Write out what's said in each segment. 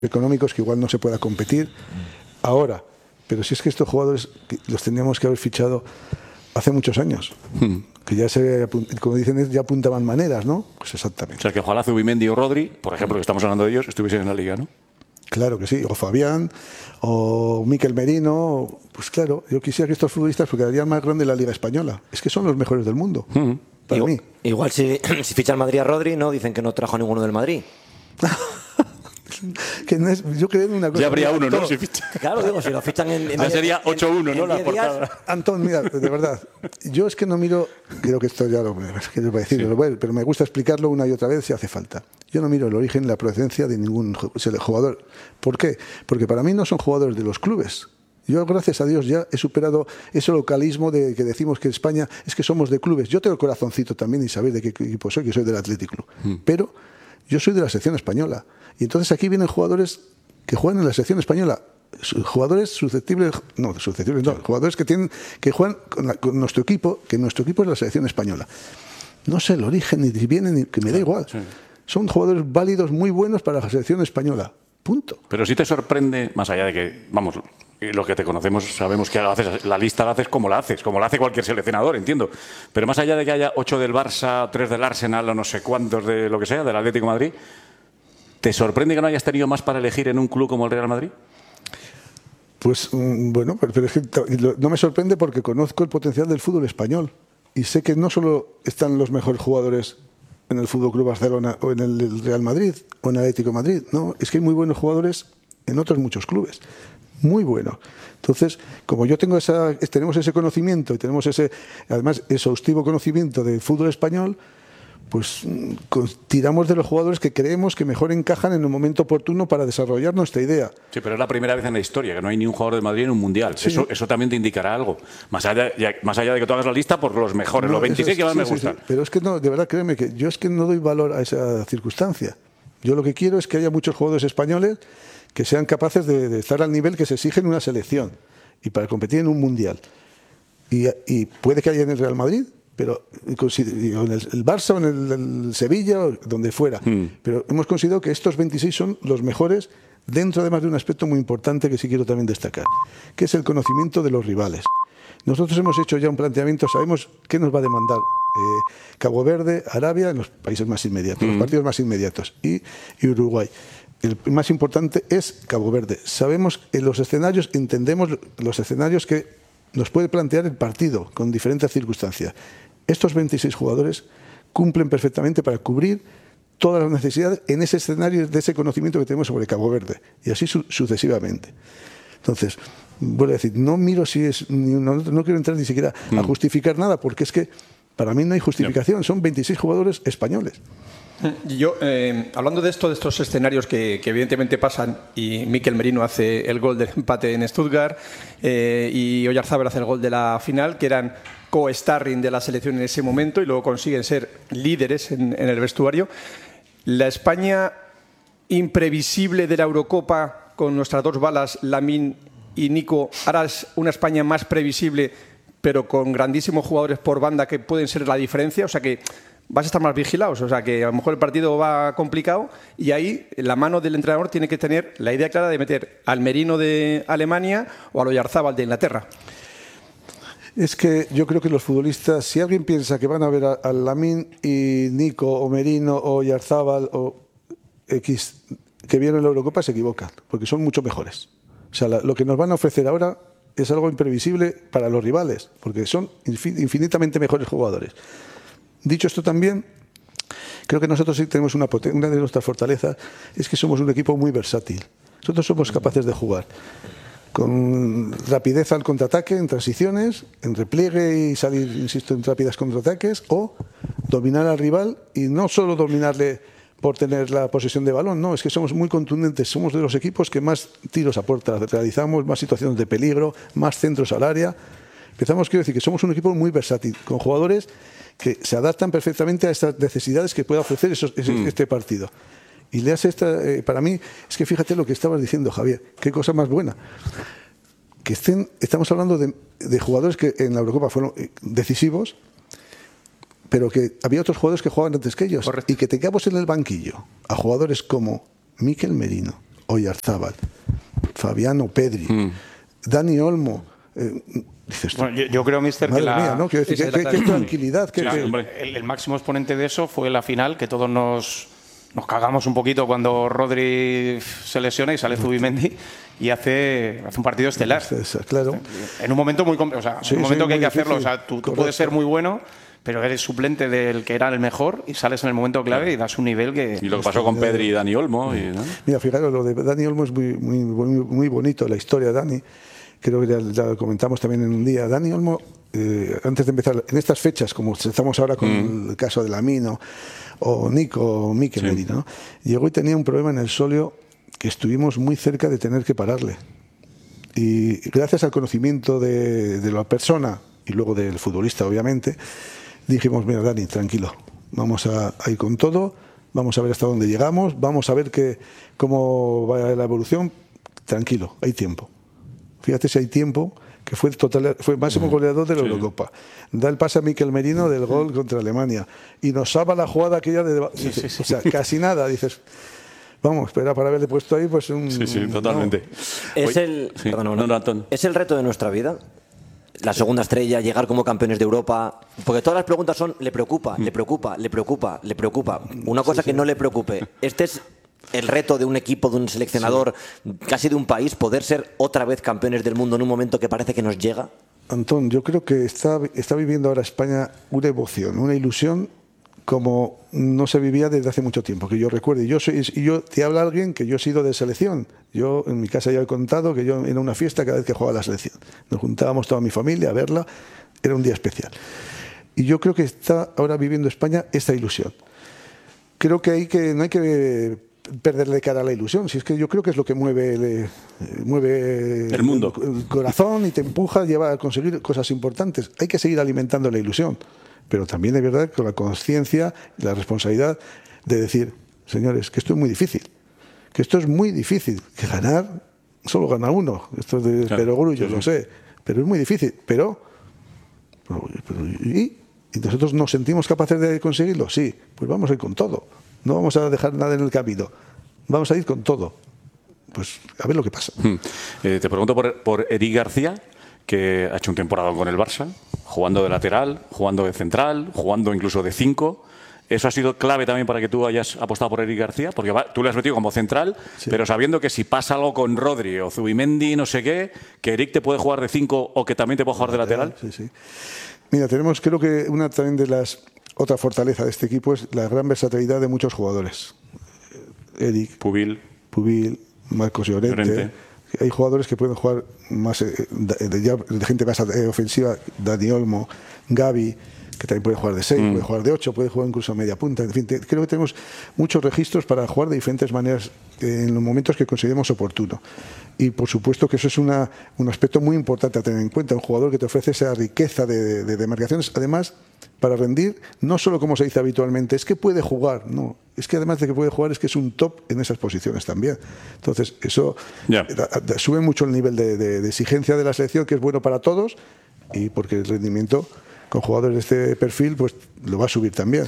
económicos que igual no se pueda competir ahora. Pero si es que estos jugadores los teníamos que haber fichado hace muchos años, que ya como dicen, ya apuntaban maneras, ¿no? Pues exactamente. O sea, que ojalá Zubimendi o Rodri, por ejemplo, que estamos hablando de ellos, estuviesen en la liga, ¿no? Claro que sí, o Fabián, o Mikel Merino, pues claro, yo quisiera que estos futbolistas, porque harían más grande la Liga Española, es que son los mejores del mundo, para mí. Igual si ficha el Madrid a Rodri, no dicen que no trajo a ninguno del Madrid. Que no es, yo creo en una cosa. Ya habría uno, ¿no? Si ficha. Claro, digo, si lo fichan ya sería 8-1, ¿no? La portada. Antón, mira, de verdad, yo es que no miro, creo que esto ya lo voy a decir, pero me gusta explicarlo una y otra vez si hace falta. Yo no miro el origen, la procedencia de ningún jugador. ¿Por qué? Porque para mí no son jugadores de los clubes. Yo, gracias a Dios, ya he superado ese localismo de que decimos que España es que somos de clubes. Yo tengo el corazoncito también y sabéis de qué equipo soy, que soy del Athletic Club. Pero yo soy de la selección española. Y entonces aquí vienen jugadores que juegan en la selección española. Jugadores susceptibles, no, jugadores que juegan con nuestro equipo, que nuestro equipo es la selección española. No sé el origen, ni vienen, ni que me da igual. Sí. Son jugadores válidos, muy buenos para la selección española. Punto. Pero sí te sorprende, más allá de que, vamos, los que te conocemos sabemos que la lista la haces, como la hace cualquier seleccionador, entiendo. Pero más allá de que haya 8 del Barça, 3 del Arsenal o no sé cuántos de lo que sea, del Atlético de Madrid, ¿te sorprende que no hayas tenido más para elegir en un club como el Real Madrid? Pues bueno, pero es que no me sorprende porque conozco el potencial del fútbol español y sé que no solo están los mejores jugadores en el Fútbol Club Barcelona o en el Real Madrid o en el Atlético de Madrid, no, es que hay muy buenos jugadores en otros muchos clubes, muy buenos. Entonces, como yo tenemos ese conocimiento y tenemos ese, además, exhaustivo conocimiento del fútbol español, pues tiramos de los jugadores que creemos que mejor encajan en el momento oportuno para desarrollar nuestra idea. Sí, pero es la primera vez en la historia que no hay ni un jugador de Madrid en un mundial. Sí. Eso también te indicará algo. Más allá de que tú hagas la lista por los mejores, los 26 que más me gustan. Sí. Pero es que no, de verdad, créeme que yo es que no doy valor a esa circunstancia. Yo lo que quiero es que haya muchos jugadores españoles que sean capaces de estar al nivel que se exige en una selección y para competir en un mundial. Y puede que haya en el Real Madrid, pero en el Barça o en el Sevilla o donde fuera. Pero hemos considerado que estos 26 son los mejores dentro además de un aspecto muy importante que sí quiero también destacar, que es el conocimiento de los rivales. Nosotros hemos hecho ya un planteamiento, sabemos qué nos va a demandar Cabo Verde, Arabia, en los países más inmediatos, los partidos más inmediatos, y Uruguay. El más importante es Cabo Verde. Sabemos en los escenarios, entendemos los escenarios que nos puede plantear el partido con diferentes circunstancias. Estos 26 jugadores cumplen perfectamente para cubrir todas las necesidades en ese escenario de ese conocimiento que tenemos sobre Cabo Verde y así sucesivamente. Entonces, vuelvo a decir, no miro si es, no quiero entrar ni siquiera a justificar nada porque es que para mí no hay justificación, son 26 jugadores españoles. Yo, hablando de estos escenarios que evidentemente pasan y Mikel Merino hace el gol del empate en Stuttgart y Oyarzábal hace el gol de la final, que eran co-starring de la selección en ese momento y luego consiguen ser líderes en el vestuario. La España imprevisible de la Eurocopa con nuestras dos balas, Lamine y Nico, ahora es una España más previsible pero con grandísimos jugadores por banda que pueden ser la diferencia, o sea que vas a estar más vigilados, o sea que a lo mejor el partido va complicado y ahí la mano del entrenador tiene que tener la idea clara de meter al Merino de Alemania o al Oyarzábal de Inglaterra. Es que yo creo que los futbolistas, si alguien piensa que van a ver a Lamine y Nico o Merino o Oyarzábal o X que vieron en la Eurocopa, se equivocan, porque son mucho mejores. O sea, lo que nos van a ofrecer ahora es algo imprevisible para los rivales, porque son infinitamente mejores jugadores. Dicho esto también, creo que nosotros sí tenemos una de nuestras fortalezas, es que somos un equipo muy versátil. Nosotros somos capaces de jugar con rapidez al contraataque, en transiciones, en repliegue y salir, insisto, en rápidas contraataques, o dominar al rival y no solo dominarle por tener la posesión de balón, no, es que somos muy contundentes, somos de los equipos que más tiros a puerta realizamos, más situaciones de peligro, más centros al área. Quiero decir que somos un equipo muy versátil, con jugadores que se adaptan perfectamente a estas necesidades que pueda ofrecer este partido. Y le hace para mí, es que fíjate lo que estabas diciendo, Javier, qué cosa más buena. Que estamos hablando de jugadores que en la Eurocopa fueron decisivos, pero que había otros jugadores que jugaban antes que ellos. Correcto. Y que tengamos en el banquillo a jugadores como Mikel Merino, Oyarzábal, Fabián o Pedri, Dani Olmo. Dices, bueno, yo creo, mister, madre que la, mía, ¿no? Quiero decir, qué tranquilidad. el máximo exponente de eso fue la final, que todos nos cagamos un poquito cuando Rodri se lesiona y sale Zubimendi y hace un partido estelar. Claro. En un momento muy en un momento que hay que hacerlo. O sea, tú puedes ser muy bueno, pero eres suplente del que era el mejor y sales en el momento clave y das un nivel que... Y lo que pasó con Pedri y Dani Olmo. ¿No? Mira, fijaros, lo de Dani Olmo es muy bonito, la historia de Dani. Creo que ya lo comentamos también en un día. Dani Olmo, antes de empezar, en estas fechas, como estamos ahora con el caso de Lamino o Nico o Mikel Merino, ¿no? Llegó y tenía un problema en el sóleo que estuvimos muy cerca de tener que pararle. Y gracias al conocimiento de la persona y luego del futbolista, obviamente, dijimos, mira, Dani, tranquilo, vamos a ir con todo, vamos a ver hasta dónde llegamos, vamos a ver cómo va la evolución, tranquilo, hay tiempo. Fíjate si hay tiempo, que fue máximo goleador de la Eurocopa. Da el pase a Mikel Merino del gol contra Alemania. Y nos salva la jugada aquella de... O sea, casi nada. Dices, vamos, para haberle puesto ahí, pues un... Sí, totalmente. No. Es el reto de nuestra vida. La segunda estrella, llegar como campeones de Europa. Porque todas las preguntas son, ¿le preocupa? ¿Le preocupa? ¿Le preocupa? ¿Le preocupa? Una cosa que no le preocupe. Este es el reto de un equipo, de un seleccionador, casi de un país, poder ser otra vez campeones del mundo en un momento que parece que nos llega. Antón, yo creo que está viviendo ahora España una emoción, una ilusión como no se vivía desde hace mucho tiempo, que yo recuerde. Y yo te habla alguien que yo he sido de selección. Yo en mi casa ya he contado que yo era una fiesta cada vez que jugaba la selección. Nos juntábamos toda mi familia a verla, era un día especial. Y yo creo que está ahora viviendo España esta ilusión. Creo que no hay que perderle cara a la ilusión, si es que yo creo que es lo que mueve el mundo, el corazón, y te empuja a conseguir cosas importantes. Hay que seguir alimentando la ilusión, pero también es verdad con la conciencia y la responsabilidad de decir, señores, que esto es muy difícil, que ganar solo gana uno, esto es de perogrullo, lo sé, pero es muy difícil, ¿y nosotros nos sentimos capaces de conseguirlo? Sí, pues vamos a ir con todo. No vamos a dejar nada en el camino. Vamos a ir con todo. Pues a ver lo que pasa. Te pregunto por Eric García, que ha hecho un temporada con el Barça, jugando de lateral, jugando de central, jugando incluso de 5. ¿Eso ha sido clave también para que tú hayas apostado por Eric García? Porque tú le has metido como central, pero sabiendo que si pasa algo con Rodri o Zubimendi, no sé qué, que Eric te puede jugar de 5 o que también te puede jugar de lateral. Sí. Mira, creo que una también de las... Otra fortaleza de este equipo es la gran versatilidad de muchos jugadores. Eric, Pubil, Marcos Llorente. Hay jugadores que pueden jugar más de gente más ofensiva, Dani Olmo, Gavi, que también puede jugar de 6, puede jugar de 8, puede jugar incluso a media punta. En fin, creo que tenemos muchos registros para jugar de diferentes maneras en los momentos que consideremos oportuno. Y por supuesto que eso es un aspecto muy importante a tener en cuenta. Un jugador que te ofrece esa riqueza de marcaciones, además, para rendir, no solo como se dice habitualmente, es que puede jugar, no, es que además de que puede jugar, es que es un top en esas posiciones también. Entonces, eso sube mucho el nivel de exigencia de la selección, que es bueno para todos, y porque el rendimiento con jugadores de este perfil pues lo va a subir también.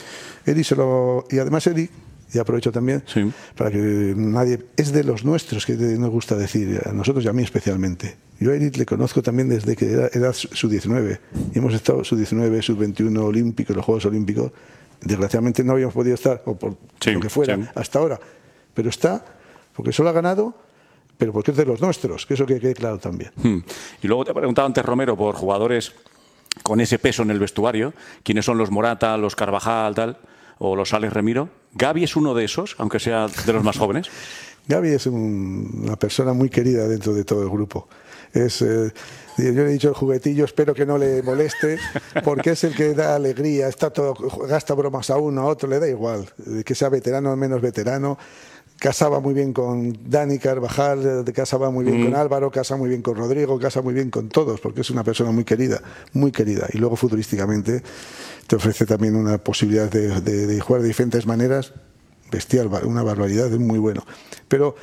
Y además Eric, y aprovecho también para que nadie, es de los nuestros, que nos gusta decir, a nosotros y a mí especialmente. Yo a Eric le conozco también desde que era sub-19, y hemos estado sub-19, sub-21 olímpicos, los Juegos Olímpicos. Desgraciadamente no habíamos podido estar, o por lo que fuera, hasta ahora, pero está, porque solo ha ganado, pero porque es de los nuestros, que eso que quede claro también. Y luego te he preguntado antes, Romero, por jugadores con ese peso en el vestuario, quiénes son los Morata, los Carvajal, tal, o los Alex Remiro. ¿Gavi es uno de esos, aunque sea de los más jóvenes? Gavi es una persona muy querida dentro de todo el grupo. Yo le he dicho el juguetillo, espero que no le moleste, porque es el que da alegría, gasta bromas a uno, a otro, le da igual, que sea veterano o menos veterano. Casaba muy bien con Dani Carvajal, casaba muy bien con Álvaro, casa muy bien con Rodrigo, casa muy bien con todos, porque es una persona muy querida, muy querida. Y luego futurísticamente te ofrece también una posibilidad de jugar de diferentes maneras, bestial, una barbaridad, es muy bueno. Pero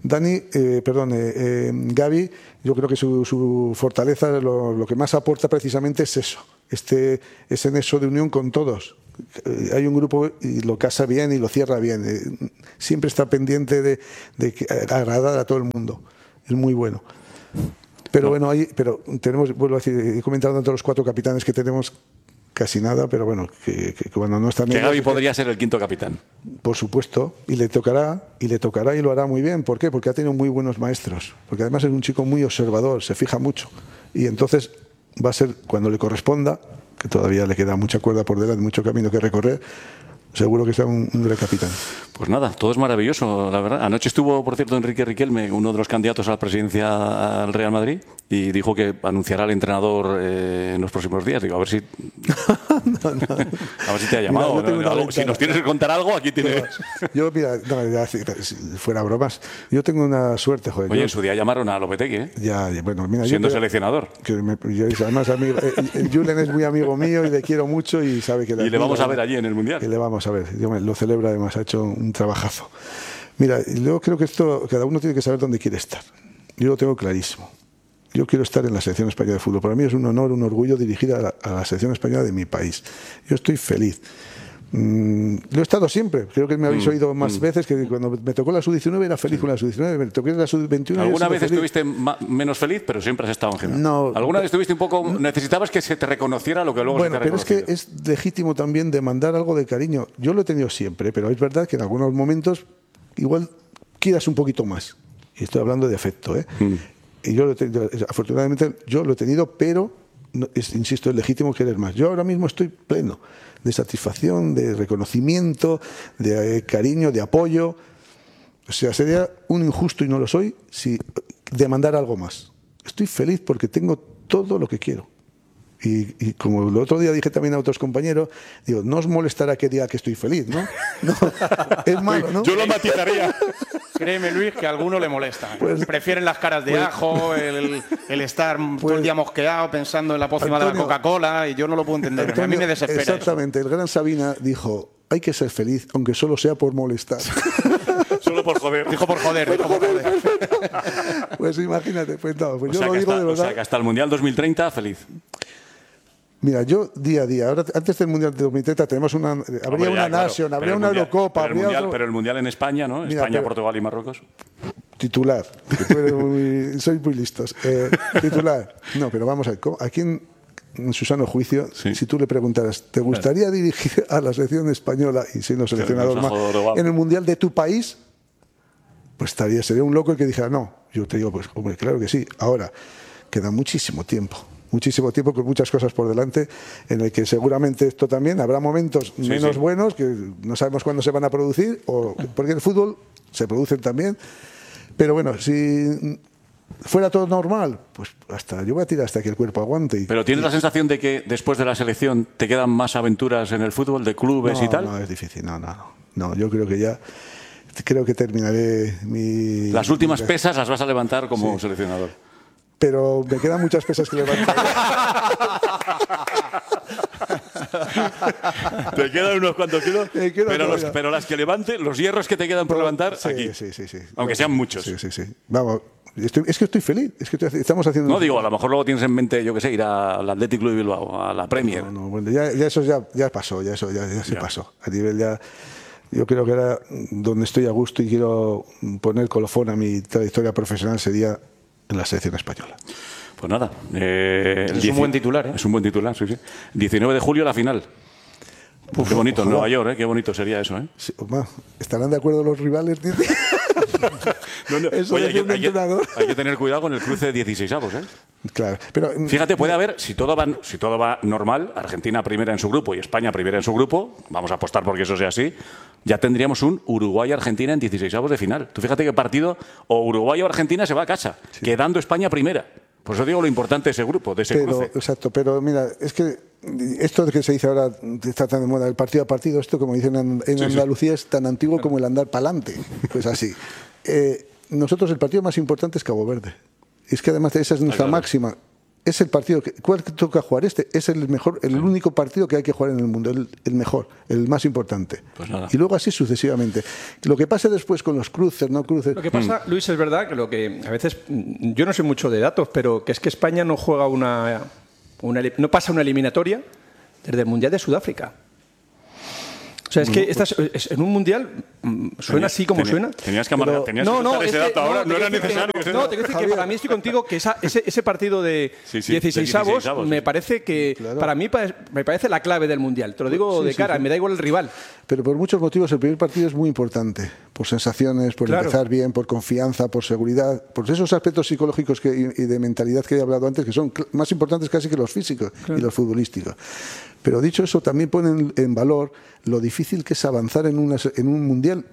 Gavi, yo creo que su fortaleza, lo que más aporta precisamente es eso, ese nexo de unión con todos. Hay un grupo y lo casa bien y lo cierra bien. Siempre está pendiente de agradar a todo el mundo. Es muy bueno. Pero bueno, pero tenemos, vuelvo a decir, he comentado entre los 4 capitanes que tenemos casi nada, pero bueno, que cuando no están... Que Gavi podría ser el 5º capitán. Por supuesto, y le tocará y lo hará muy bien. ¿Por qué? Porque ha tenido muy buenos maestros. Porque además es un chico muy observador, se fija mucho. Y entonces va a ser, cuando le corresponda, que todavía le queda mucha cuerda por delante, mucho camino que recorrer, seguro que sea un gran capitán. Pues nada, todo es maravilloso, la verdad. Anoche estuvo, por cierto, Enrique Riquelme, uno de los candidatos a la presidencia al Real Madrid, y dijo que anunciará al entrenador en los próximos días. Digo, a ver si a ver si te ha llamado. Mira, si nos tienes que contar algo, aquí tienes... Yo, mira, si fuera bromas, yo tengo una suerte, joder. Oye, en su día llamaron a Lopetegui, ¿eh? Ya, bueno, mira, siendo seleccionador. Además, el Julen es muy amigo mío y le quiero mucho y sabe que... Y le vamos a ver allí en el Mundial. Que le vamos a ver, lo celebra además, ha hecho un trabajazo. Mira, yo creo que esto, cada uno tiene que saber dónde quiere estar. Yo lo tengo clarísimo. Yo quiero estar en la selección española de fútbol. Para mí es un honor, un orgullo dirigir a la selección española de mi país. Yo estoy feliz. Lo he estado siempre. Creo que me habéis oído más veces que cuando me tocó la sub-19 era feliz con la sub-19, me tocó la sub-21. ¿Alguna vez estuviste menos feliz, pero siempre has estado en general? No. ¿Alguna vez estuviste un poco... necesitabas que se te reconociera lo que luego se te reconociera? Pero es que es legítimo también demandar algo de cariño. Yo lo he tenido siempre, pero es verdad que en algunos momentos igual quieras un poquito más. Y estoy hablando de afecto, ¿eh? Y yo afortunadamente yo lo he tenido, pero insisto, es legítimo querer más. Yo ahora mismo estoy pleno de satisfacción, de reconocimiento, de cariño, de apoyo. O sea, sería un injusto, y no lo soy, si demandar algo más. Estoy feliz porque tengo todo lo que quiero. Y como el otro día dije también a otros compañeros, digo, no os molestará que diga que estoy feliz, ¿no? No, es malo, ¿no? Yo lo matizaría. Créeme, Luis, que a alguno le molesta. Prefieren las caras de ajo, el estar todo el día mosqueado pensando en la pócima de la Coca-Cola, y yo no lo puedo entender. Antonio, a mí me desespera. Exactamente, el gran Sabina dijo, hay que ser feliz, aunque solo sea por molestar. Solo por joder. Dijo por joder. Pues imagínate, pues no, pues yo lo digo de verdad. O sea, que hasta el Mundial 2030, feliz. Mira, yo día a día, ahora antes del Mundial de 2030 tenemos habría una Nation, habría una Eurocopa, pero el Mundial en España, ¿no? Mira, España, Portugal y Marruecos. Titular, sois muy listos. Titular. No, pero vamos a ver, aquí en su sano juicio, si tú le preguntaras, ¿te gustaría dirigir a la selección española y siendo seleccionador más en el Mundial de tu país? Pues sería un loco el que dijera no. Yo te digo, pues hombre, claro que sí. Ahora, queda muchísimo tiempo con muchas cosas por delante, en el que seguramente esto también habrá momentos menos buenos, que no sabemos cuándo se van a producir, porque en el fútbol se producen también, pero bueno, si fuera todo normal, pues yo voy a tirar hasta que el cuerpo aguante. ¿Pero tienes la sensación de que después de la selección te quedan más aventuras en el fútbol, de clubes y tal? No, es difícil, no, yo creo que terminaré Las últimas pesas las vas a levantar como seleccionador. Pero me quedan muchas pesas que levantar. Te quedan unos cuantos kilos, pero las que levante, los hierros que te quedan por levantar, aquí. Sí. Aunque sean muchos. Sí. Vamos, es que estoy feliz. Es que estamos haciendo... No, digo, a lo mejor luego tienes en mente, yo qué sé, ir al Athletic Club de Bilbao, a la Premier. No, bueno, ya eso ya pasó, ya se pasó. A nivel ya... Yo creo que era donde estoy a gusto y quiero poner colofón a mi trayectoria profesional sería en la selección española. Pues nada. Es un buen titular, ¿eh? Es un buen titular, sí. 19 de julio la final. Qué bonito, en Nueva York, ¿eh? Qué bonito sería eso, ¿eh? Sí, ¿estarán de acuerdo los rivales? Eso Oye, hay que tener cuidado con el cruce de 16avos, ¿eh? Claro, pero fíjate, puede haber, si todo va normal, Argentina primera en su grupo y España primera en su grupo, vamos a apostar porque eso sea así, ya tendríamos un Uruguay-Argentina en 16avos de final. Tú fíjate qué partido, o Uruguay o Argentina se va a casa, quedando España primera. Por eso digo lo importante de ese grupo, de ese cruce. Exacto, pero mira, es que esto que se dice ahora, está tan de moda, el partido a partido, esto como dicen en Andalucía es tan antiguo como el andar para adelante. Pues así. Nosotros el partido más importante es Cabo Verde. Es que además esa es nuestra máxima. Es el partido ¿cuál toca jugar? Es el mejor, el único partido que hay que jugar en el mundo, el mejor, el más importante. Pues nada. Y luego así sucesivamente. Lo que pase después con los cruces, no cruces. Lo que pasa, Luis, es verdad que lo que a veces yo no sé mucho de datos, pero que es que España no juega no pasa una eliminatoria desde el Mundial de Sudáfrica. O sea, es que en un mundial suena así como suena. Tenías que soltar ese dato ahora, no era necesario. No, te quiero decir que para mí estoy contigo que ese partido de 16avos me parece que, para mí, me parece la clave del mundial. Te lo digo de cara, me da igual el rival. Pero por muchos motivos el primer partido es muy importante. Por sensaciones, por empezar bien, por confianza, por seguridad, por esos aspectos psicológicos y de mentalidad que he hablado antes, que son más importantes casi que los físicos y los futbolísticos. Pero dicho eso, también ponen en valor lo difícil que es avanzar en un mundial.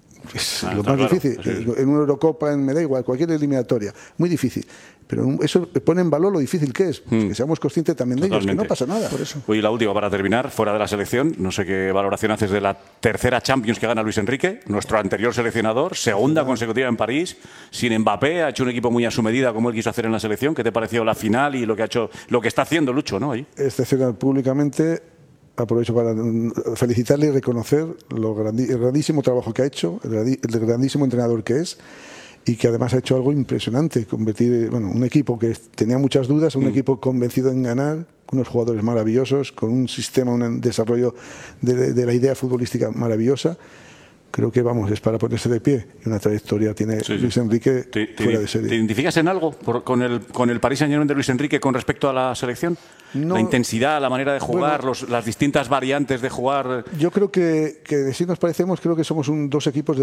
Es lo más difícil. En una Eurocopa, me da igual, cualquier eliminatoria. Muy difícil. Pero eso pone en valor lo difícil que es. Pues que seamos conscientes también de ellos, que no pasa nada por eso. Oye, la última para terminar, fuera de la selección, no sé qué valoración haces de la tercera Champions que gana Luis Enrique, nuestro anterior seleccionador, segunda consecutiva en París, sin Mbappé, ha hecho un equipo muy a su medida como él quiso hacer en la selección. ¿Qué te pareció la final y lo que está haciendo Lucho, ¿no? Ahí. Excepcional públicamente. Aprovecho para felicitarle y reconocer el grandísimo trabajo que ha hecho, el grandísimo entrenador que es, y que además ha hecho algo impresionante, convertir un equipo que tenía muchas dudas, un equipo convencido en ganar, con unos jugadores maravillosos, con un sistema, un desarrollo de la idea futbolística maravillosa. Creo que es para ponerse de pie. Y una trayectoria tiene Luis Enrique fuera de serie. ¿Te identificas en algo con el Paris Saint-Germain de Luis Enrique con respecto a la selección? No, la intensidad, la manera de jugar, las distintas variantes de jugar. Yo creo que si nos parecemos, creo que somos dos equipos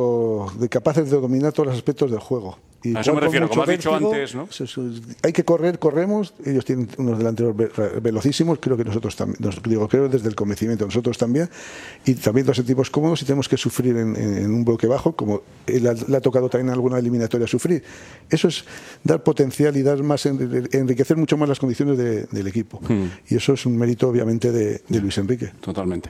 de capaces de dominar todos los aspectos del juego. Y a eso me refiero, como has dicho antes, ¿no? Hay que corremos. Ellos tienen unos delanteros velocísimos, creo que nosotros también. Creo desde el convencimiento, nosotros también. Y también dos equipos cómodos y tenemos que sufrir en un bloque bajo, como le ha tocado también en alguna eliminatoria sufrir. Eso es dar potencial y dar más, enriquecer mucho más las condiciones del equipo. Y eso es un mérito, obviamente, de Luis Enrique. Totalmente.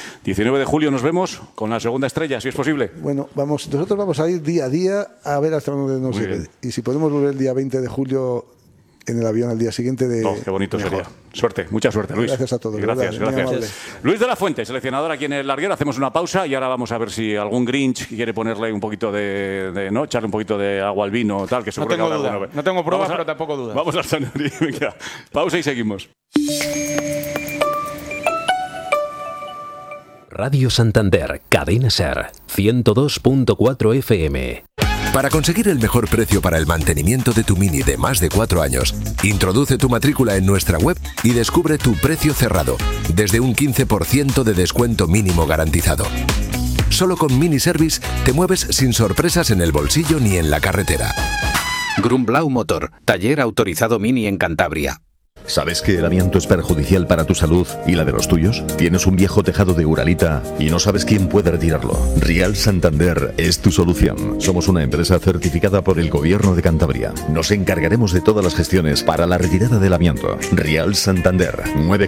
19 de julio nos vemos con la segunda estrella, si es posible. Bueno, nosotros vamos a ir día a día a ver hasta dónde nos lleve. Y si podemos volver el día 20 de julio en el avión al día siguiente qué bonito sería. Suerte, mucha suerte, Luis. Gracias a todos. Gracias. Luis de la Fuente, seleccionador aquí en el larguero. Hacemos una pausa y ahora vamos a ver si algún Grinch quiere ponerle un poquito ¿no? Echarle un poquito de agua al vino o tal, que seguro no tengo duda. No tengo pruebas, pero tampoco dudas. Vamos a estar. Pausa y seguimos. Radio Santander, Cadena SER, 102.4 FM. Para conseguir el mejor precio para el mantenimiento de tu Mini de más de 4 años, introduce tu matrícula en nuestra web y descubre tu precio cerrado, desde un 15% de descuento mínimo garantizado. Solo con Mini Service te mueves sin sorpresas en el bolsillo ni en la carretera. Grumblau Motor, taller autorizado Mini en Cantabria. ¿Sabes que el amianto es perjudicial para tu salud y la de los tuyos? ¿Tienes un viejo tejado de Uralita y no sabes quién puede retirarlo? Rial Santander es tu solución. Somos una empresa certificada por el Gobierno de Cantabria. Nos encargaremos de todas las gestiones para la retirada del amianto. Rial Santander,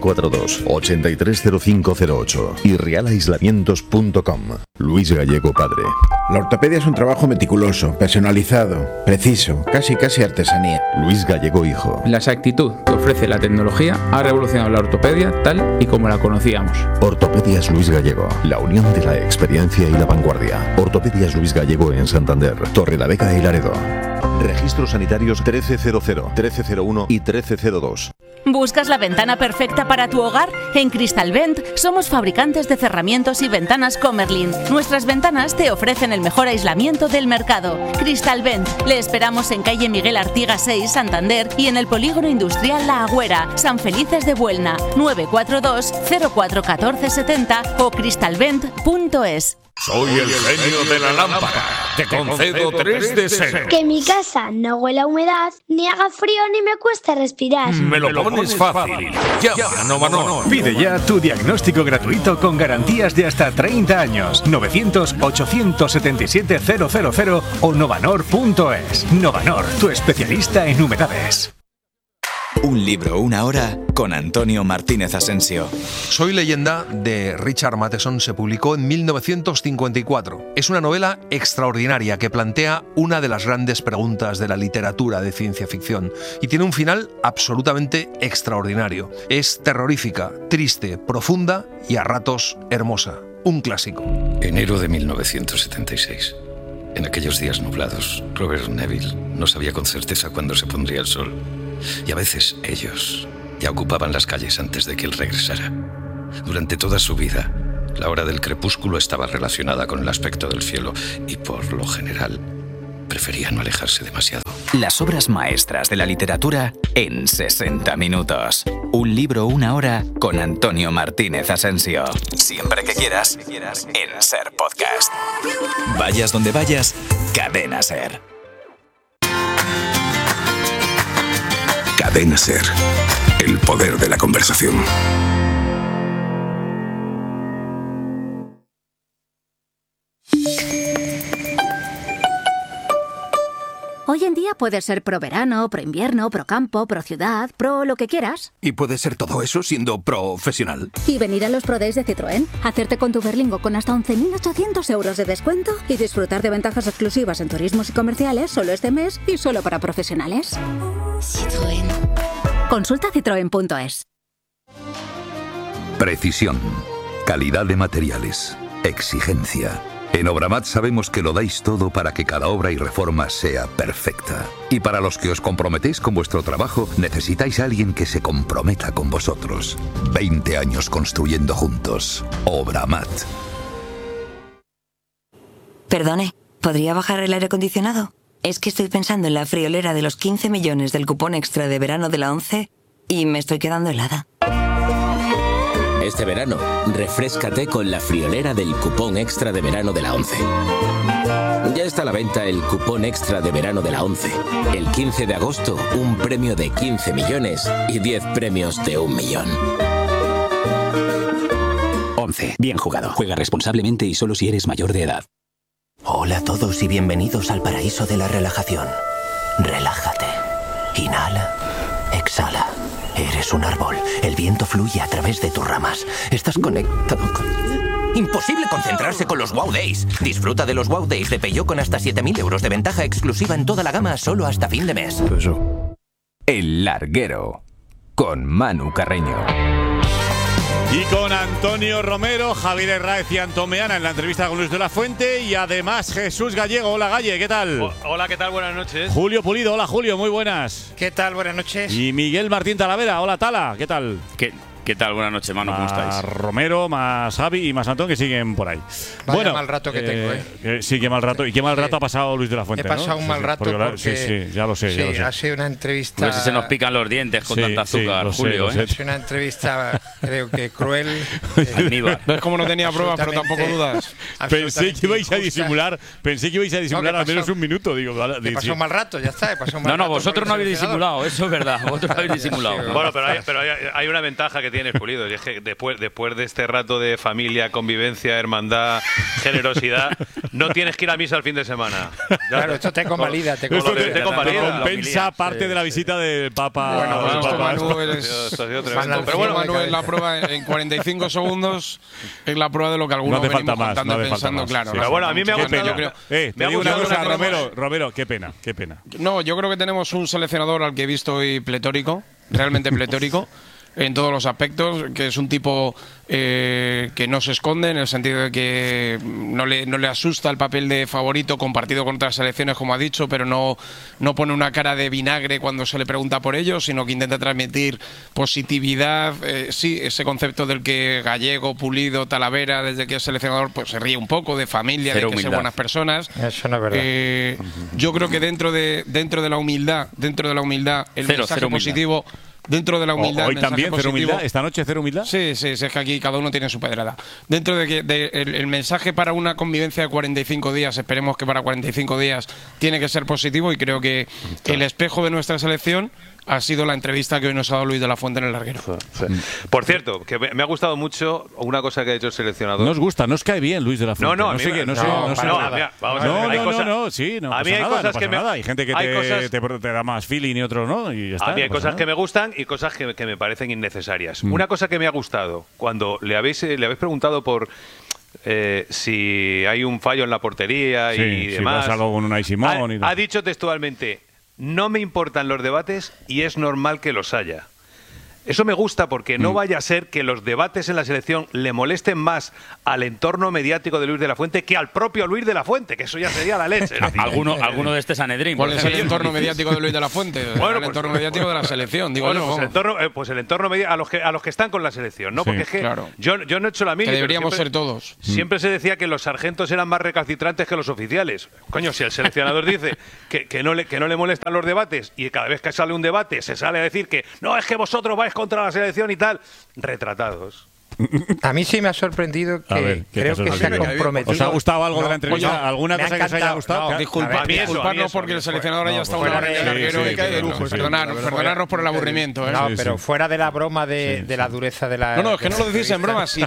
942-830508 y realaislamientos.com. Luis Gallego Padre. La ortopedia es un trabajo meticuloso, personalizado, preciso, casi artesanía. Luis Gallego Hijo. La exactitud que ofrece la tecnología ha revolucionado la ortopedia tal y como la conocíamos. Ortopedias Luis Gallego, la unión de la experiencia y la vanguardia. Ortopedias Luis Gallego en Santander, Torrelavega y Laredo. Registros sanitarios 1300, 1301 y 1302. ¿Buscas la ventana perfecta para tu hogar? En Cristalvent somos fabricantes de cerramientos y ventanas Comerlin. Nuestras ventanas te ofrecen el mejor aislamiento del mercado. Cristalvent, le esperamos en calle Miguel Artigas 6, Santander, y en el polígono industrial La Agüera, San Felices de Buelna, 942 041470 o cristalvent.es. Soy el genio de la lámpara. Te concedo 3 deseos. Que mi casa no huela a humedad, ni haga frío, ni me cueste respirar. Me lo pones fácil. Llama a Novanor. Pide ya tu diagnóstico gratuito con garantías de hasta 30 años. 900-877-000 o novanor.es. Novanor, tu especialista en humedades. Un libro, una hora, con Antonio Martínez Asensio. Soy leyenda de Richard Matheson se publicó en 1954. Es una novela extraordinaria que plantea una de las grandes preguntas de la literatura de ciencia ficción y tiene un final absolutamente extraordinario. Es terrorífica, triste, profunda y a ratos hermosa. Un clásico. Enero de 1976. En aquellos días nublados, Robert Neville no sabía con certeza cuándo se pondría el sol. Y a veces ellos ya ocupaban las calles antes de que él regresara. Durante toda su vida, La hora del crepúsculo estaba relacionada con el aspecto del cielo y, por lo general, prefería no alejarse demasiado. Las obras maestras de la literatura en 60 minutos. Un libro, una hora con Antonio Martínez Asensio. Siempre que quieras, en Ser Podcast. Vayas donde vayas, Cadena Ser. Cadena Ser. El poder de la conversación. Hoy en día puedes ser pro verano, pro invierno, pro campo, pro ciudad, pro lo que quieras. ¿Y puedes ser todo eso siendo profesional? Y venir a los Pro Days de Citroën, hacerte con tu Berlingo con hasta 11.800 euros de descuento y disfrutar de ventajas exclusivas en turismos y comerciales solo este mes y solo para profesionales. Citroën. Consulta citroen.es. Precisión, calidad de materiales, exigencia. En Obramat sabemos que lo dais todo para que cada obra y reforma sea perfecta. Y para los que os comprometéis con vuestro trabajo, necesitáis a alguien que se comprometa con vosotros. 20 años construyendo juntos. Obramat. Perdone, ¿podría bajar el aire acondicionado? Es que estoy pensando en la friolera de los 15 millones del cupón extra de verano de la 11 y me estoy quedando helada. Este verano, refréscate con la friolera del cupón extra de verano de la 11. Ya está a la venta el cupón extra de verano de la 11. El 15 de agosto, un premio de 15 millones y 10 premios de 1 millón. 11. Bien jugado. Juega responsablemente y solo si eres mayor de edad. Hola a todos y bienvenidos al paraíso de la relajación. Relájate. Inhala. Exhala. Eres un árbol. El viento fluye a través de tus ramas. Estás conectado con... Imposible concentrarse con los Wow Days. Disfruta de los Wow Days de Peugeot con hasta 7.000 euros de ventaja exclusiva en toda la gama solo hasta fin de mes. El Larguero, con Manu Carreño. Y con Antonio Romero, Javier Herráez y Antón Meana en la entrevista con Luis de la Fuente. Y además Jesús Gallego. Hola, Galle, ¿qué tal? Hola, ¿qué tal? Buenas noches. Julio Pulido. Hola, Julio, muy buenas. ¿Qué tal? Buenas noches. Y Miguel Martín Talavera. Hola, Tala, ¿qué tal? ¿Qué tal? Buenas noches, Manu, ¿cómo estáis? Más Romero, más Javi y más Antón, que siguen por ahí. Vaya mal rato que tengo, Sí, qué mal rato. ¿Y qué mal rato ha pasado Luis de la Fuente? He pasado un mal rato porque sí, ya lo sé. Ha sido una entrevista… Pues si se nos pican los dientes con tanta azúcar, Julio. Ha sido una entrevista, creo que cruel. ¿Ves cómo no tenía pruebas, pero tampoco dudas? Pensé que ibais a disimular al menos un minuto. Digo, he pasado un mal rato, ya está. No, vosotros no habéis disimulado, eso es verdad. Vosotros no habéis disimulado. Bueno, pero hay una ventaja que tienes, Pulido, y es que después de este rato de familia, convivencia, hermandad, generosidad, no tienes que ir a misa el fin de semana. Claro, esto te convalida. Te compensa parte de la visita del Papa. Pero bueno, Manuel, la prueba en 45 segundos es la prueba de lo que algunos venimos contando y pensando, claro. Pero bueno, a mí me ha gustado. Te digo una cosa, Romero, qué pena. No, yo creo que tenemos un seleccionador al que he visto hoy pletórico, realmente pletórico. En todos los aspectos, que es un tipo que no se esconde, en el sentido de que no le asusta el papel de favorito compartido con otras selecciones, como ha dicho, pero no pone una cara de vinagre cuando se le pregunta por ello, sino que intenta transmitir positividad, sí, ese concepto del que Gallego, Pulido, Talavera, desde que es seleccionador, pues se ríe un poco, de familia, de que sean buenas personas. Eso no es verdad. Yo creo que dentro de la humildad, el mensaje positivo… Dentro de la humildad. Hoy también, cero humildad. Esta noche, cero humildad. Sí, es que aquí cada uno tiene su pedrada. Dentro de que el mensaje para una convivencia de 45 días, esperemos que para 45 días tiene que ser positivo, y creo que el espejo de nuestra selección ha sido la entrevista que hoy nos ha dado Luis de la Fuente en el Larguero. Por cierto, que me ha gustado mucho una cosa que ha hecho el seleccionador. Nos gusta, nos cae bien Luis de la Fuente. A mí hay cosas que hay gente que te da más feeling y otros no. Y ya está, a mí hay cosas que me gustan y cosas que me parecen innecesarias. Una cosa que me ha gustado, cuando le habéis preguntado por si hay un fallo en la portería y demás, algo con Unai Simón ha dicho textualmente: no me importan los debates y es normal que los haya. Eso me gusta porque no vaya a ser que los debates en la selección le molesten más al entorno mediático de Luis de la Fuente que al propio Luis de la Fuente, que eso ya sería la leche. Alguno de este Sanedrín. ¿Cuál es el entorno mediático de Luis de la Fuente? Bueno, el entorno mediático de la selección, digo bueno, yo. pues el entorno mediático a los que están con la selección, ¿no? Sí, porque es que claro. yo no he hecho la mili. Que deberíamos siempre, ser todos. Siempre se decía que los sargentos eran más recalcitrantes que los oficiales. Coño, si el seleccionador dice que no le molestan los debates y cada vez que sale un debate se sale a decir que no, es que vosotros vais contra la selección y tal, retratados. A mí sí me ha sorprendido que creo que se ha comprometido. ¿Os ha gustado algo de la entrevista? Oye, ¿Alguna cosa que os haya gustado? No, disculpadnos porque el seleccionador haya estado una hora en el larguero y perdonarnos por el aburrimiento. No, pero fuera de la broma de la dureza de la... No, es que no lo decís en broma. Si el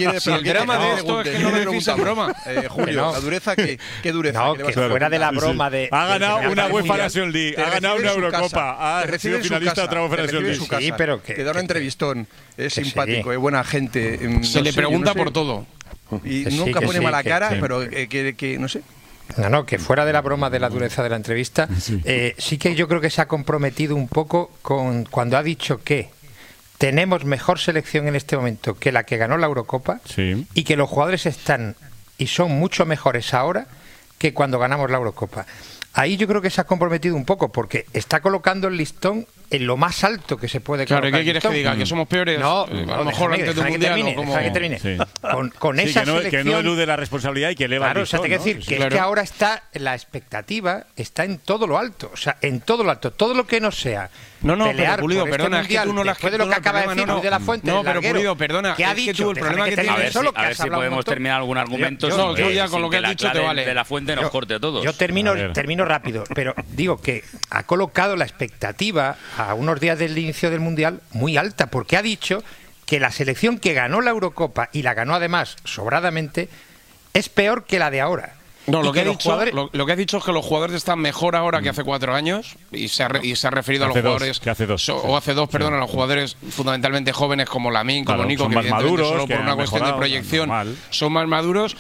drama de esto es que no lo decís en broma. Julio, la dureza, ¿qué dureza? No, que fuera de la broma de... Ha ganado una UEFA Nations League, ha ganado una Eurocopa, ha sido finalista de otra UEFA Nations League. Sí, pero que da un entrevistón, es simpático, es buena gente. Se le pregunta por todo. Y nunca pone mala cara, pero que no sé. No, que fuera de la broma de la dureza de la entrevista, sí que yo creo que se ha comprometido un poco con cuando ha dicho que tenemos mejor selección en este momento que la que ganó la Eurocopa y que los jugadores están y son mucho mejores ahora que cuando ganamos la Eurocopa. Ahí yo creo que se ha comprometido un poco porque está colocando el listón en lo más alto que se puede colocar. Claro, ¿qué quieres que diga? ¿Que somos peores? No, a lo mejor antes de un mundial. Que termine. Con esa selección, que no elude la responsabilidad y que eleva el listón. Claro, o sea, te quiero decir que es que ahora está la expectativa está en todo lo alto, o sea, en todo lo alto, todo lo que no sea pelear pero Pulido, por perdona, este mundial, es que tú no las después de lo que acaba de decir Luis de la Fuente, no, pero Pulido, perdona, que ha es que dicho, tú el problema que tienes a ver si podemos terminar algún argumento. No, tú ya con lo que has dicho te vale. De la Fuente nos corte a todos. Yo termino rápido, pero digo que ha colocado la expectativa a unos días del inicio del mundial muy alta, porque ha dicho que la selección que ganó la Eurocopa y la ganó además sobradamente es peor que la de ahora. No, lo que ha dicho es que los jugadores están mejor ahora que hace 4 años y se ha referido a los jugadores que hace 2 o hace 2, perdón, a los jugadores fundamentalmente jóvenes como Lamine, como Nico, son que más maduros, solo por una cuestión de proyección son más maduros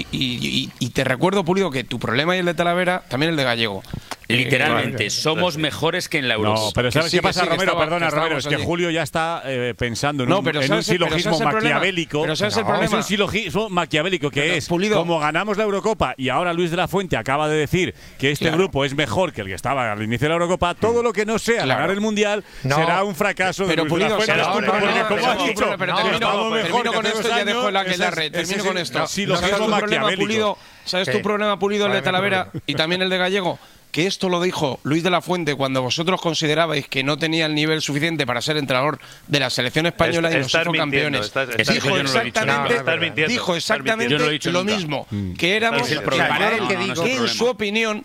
y te recuerdo, Pulido, que tu problema y el de Talavera, también el de Gallego. Literalmente, somos mejores que en la Eurocopa. No, pero ¿sabes qué pasa, Romero? Perdona, Romero, es que Julio ya está pensando en un silogismo maquiavélico. Pero ¿sabes el problema? Es un silogismo maquiavélico que es, como ganamos la Eurocopa y ahora Luis de la Fuente acaba de decir que este grupo es mejor que el que estaba al inicio de la Eurocopa, todo lo que no sea ganar el Mundial será un fracaso de Luis de la Fuente. Pero termino con esto y ya dejo la que la red. Termino con esto. Silogismo maquiavélico. ¿Sabes tu problema, Pulido, el de Talavera y también el de Gallego? Que esto lo dijo Luis de la Fuente cuando vosotros considerabais que no tenía el nivel suficiente para ser entrenador de la selección española y nos hizo campeones. Dijo exactamente lo mismo, que éramos que en su opinión,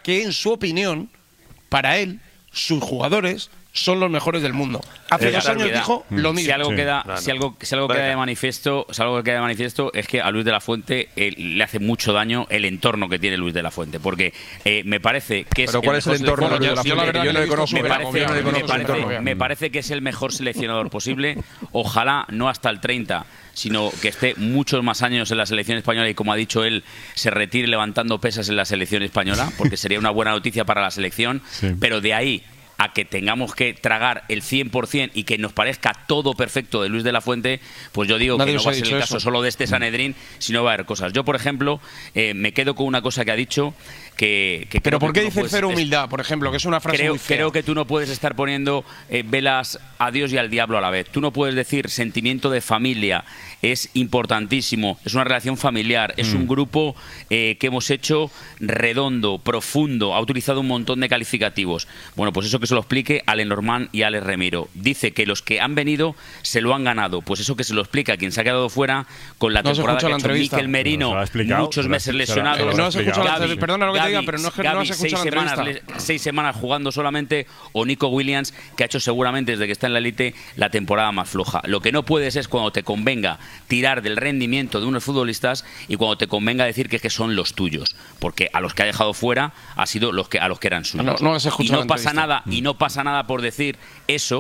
para él, sus jugadores son los mejores del mundo. Hace 2 años dijo lo mismo. Si algo queda de manifiesto, es que a Luis de la Fuente le hace mucho daño el entorno que tiene Luis de la Fuente, porque me parece que es... ¿Pero cuál es el entorno? Yo no le conozco. Me parece que es el mejor seleccionador posible. Ojalá no hasta el 30, sino que esté muchos más años en la selección española y, como ha dicho él, se retire levantando pesas en la selección española, porque sería una buena noticia para la selección, pero de ahí a que tengamos que tragar el 100% y que nos parezca todo perfecto de Luis de la Fuente, pues yo digo que no va a ser el caso solo de este Sanedrín, sino va a haber cosas. Yo, por ejemplo, me quedo con una cosa que ha dicho que pero ¿por qué dice cero humildad, por ejemplo? Que es una frase muy fea. Creo que tú no puedes estar poniendo velas a Dios y al diablo a la vez. Tú no puedes decir sentimiento de familia, es importantísimo, es una relación familiar, es un grupo que hemos hecho redondo, profundo, ha utilizado un montón de calificativos. Bueno, pues eso que se lo explique a Lenormand y a Alex Remiro. Dice que los que han venido se lo han ganado. Pues eso que se lo explica a quien se ha quedado fuera con la temporada que ha hecho Mikel Merino, muchos meses lesionados. No has escuchado, perdona lo que te diga, pero no es que no has escuchado la entrevista. 6 semanas jugando solamente, o Nico Williams, que ha hecho seguramente desde que está en la élite la temporada más floja. Lo que no puedes es, cuando te convenga, tirar del rendimiento de unos futbolistas y cuando te convenga decir que son los tuyos, porque a los que ha dejado fuera ha sido a los que eran suyos. No has escuchado y no pasa nada por decir eso,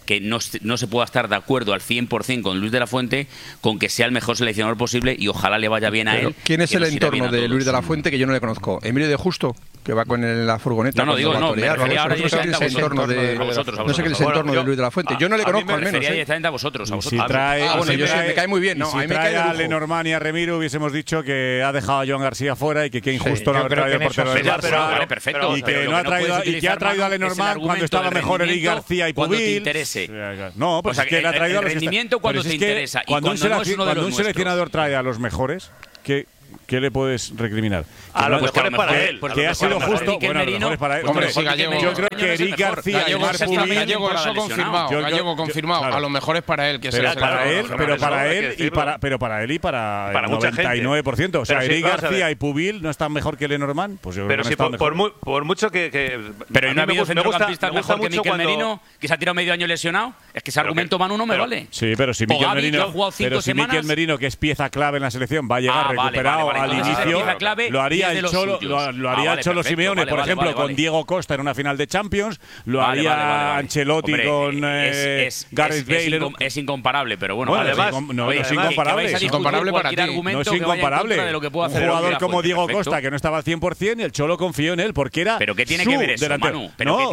que no se pueda estar de acuerdo al 100% con Luis de la Fuente, con que sea el mejor seleccionador posible y ojalá le vaya bien a él. ¿Quién es el entorno de Luis de la Fuente que yo no le conozco? ¿Emilio de Justo? Que va con la furgoneta. No, digo, no, me refería ahora directamente a vosotros. No sé qué es el entorno de Luis de la Fuente. Yo no le conozco al menos. Me refería directamente a vosotros. Si trae, me cae muy bien. Si trae a Lenormand y a Remiro, hubiésemos dicho que ha dejado a Joan García fuera y que qué injusto no ha traído portero del Barça. Perfecto. Y que no ha traído, y que ha traído a Lenormand cuando estaba mejor Eric García y Pubil. Cuando te interese. No, pues es que le ha traído a los rendimiento cuando te interesa. Cuando un seleccionador trae a los mejores, ¿qué le puedes recriminar? A lo mejor es para él. Porque ha sido justo. Bueno, a lo mejor es para él. Hombre, sí, Gallego. Yo creo que Eric García y Marc Pubil. Gallego, eso confirmado. Gallego confirmado. A lo mejor es para él que sea. Pero para él y para el 99%. O sea, Eric García y Pubil no están mejor que Lenormand. Pues yo creo que no están mejor. Por mucho que. Pero no ha habido centrocampista mejor que Miquel Merino, que se ha tirado medio año lesionado. Es que ese argumento, Manu, no me vale. Sí, pero si Miquel Merino, que es pieza clave en la selección, va a llegar recuperado al inicio, lo haría el Cholo Simeone, por ejemplo, con Diego Costa en una final de Champions, lo haría Ancelotti con Gareth Bale. Es incomparable, pero bueno. Además, no es incomparable. Es incomparable para ti. No es incomparable. Un jugador como Diego Costa, que no estaba al 100%, el Cholo confió en él, porque era ¿Pero qué tiene que ver eso, Manu?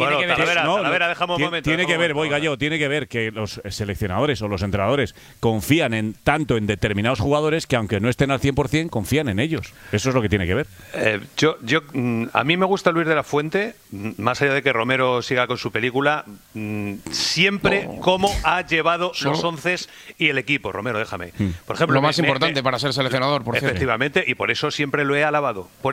Tiene que ver, tiene que ver que los seleccionadores o los entrenadores confían tanto en determinados jugadores que aunque no estén al 100%, confían en ellos. Eso es lo que tiene que ver. A mí me gusta Luis de la Fuente, más allá de que Romero siga con su película, siempre cómo ha llevado los onces y el equipo. Romero, déjame. Por ejemplo, lo más importante para ser seleccionador, por cierto. Efectivamente, y por eso siempre lo he alabado. Por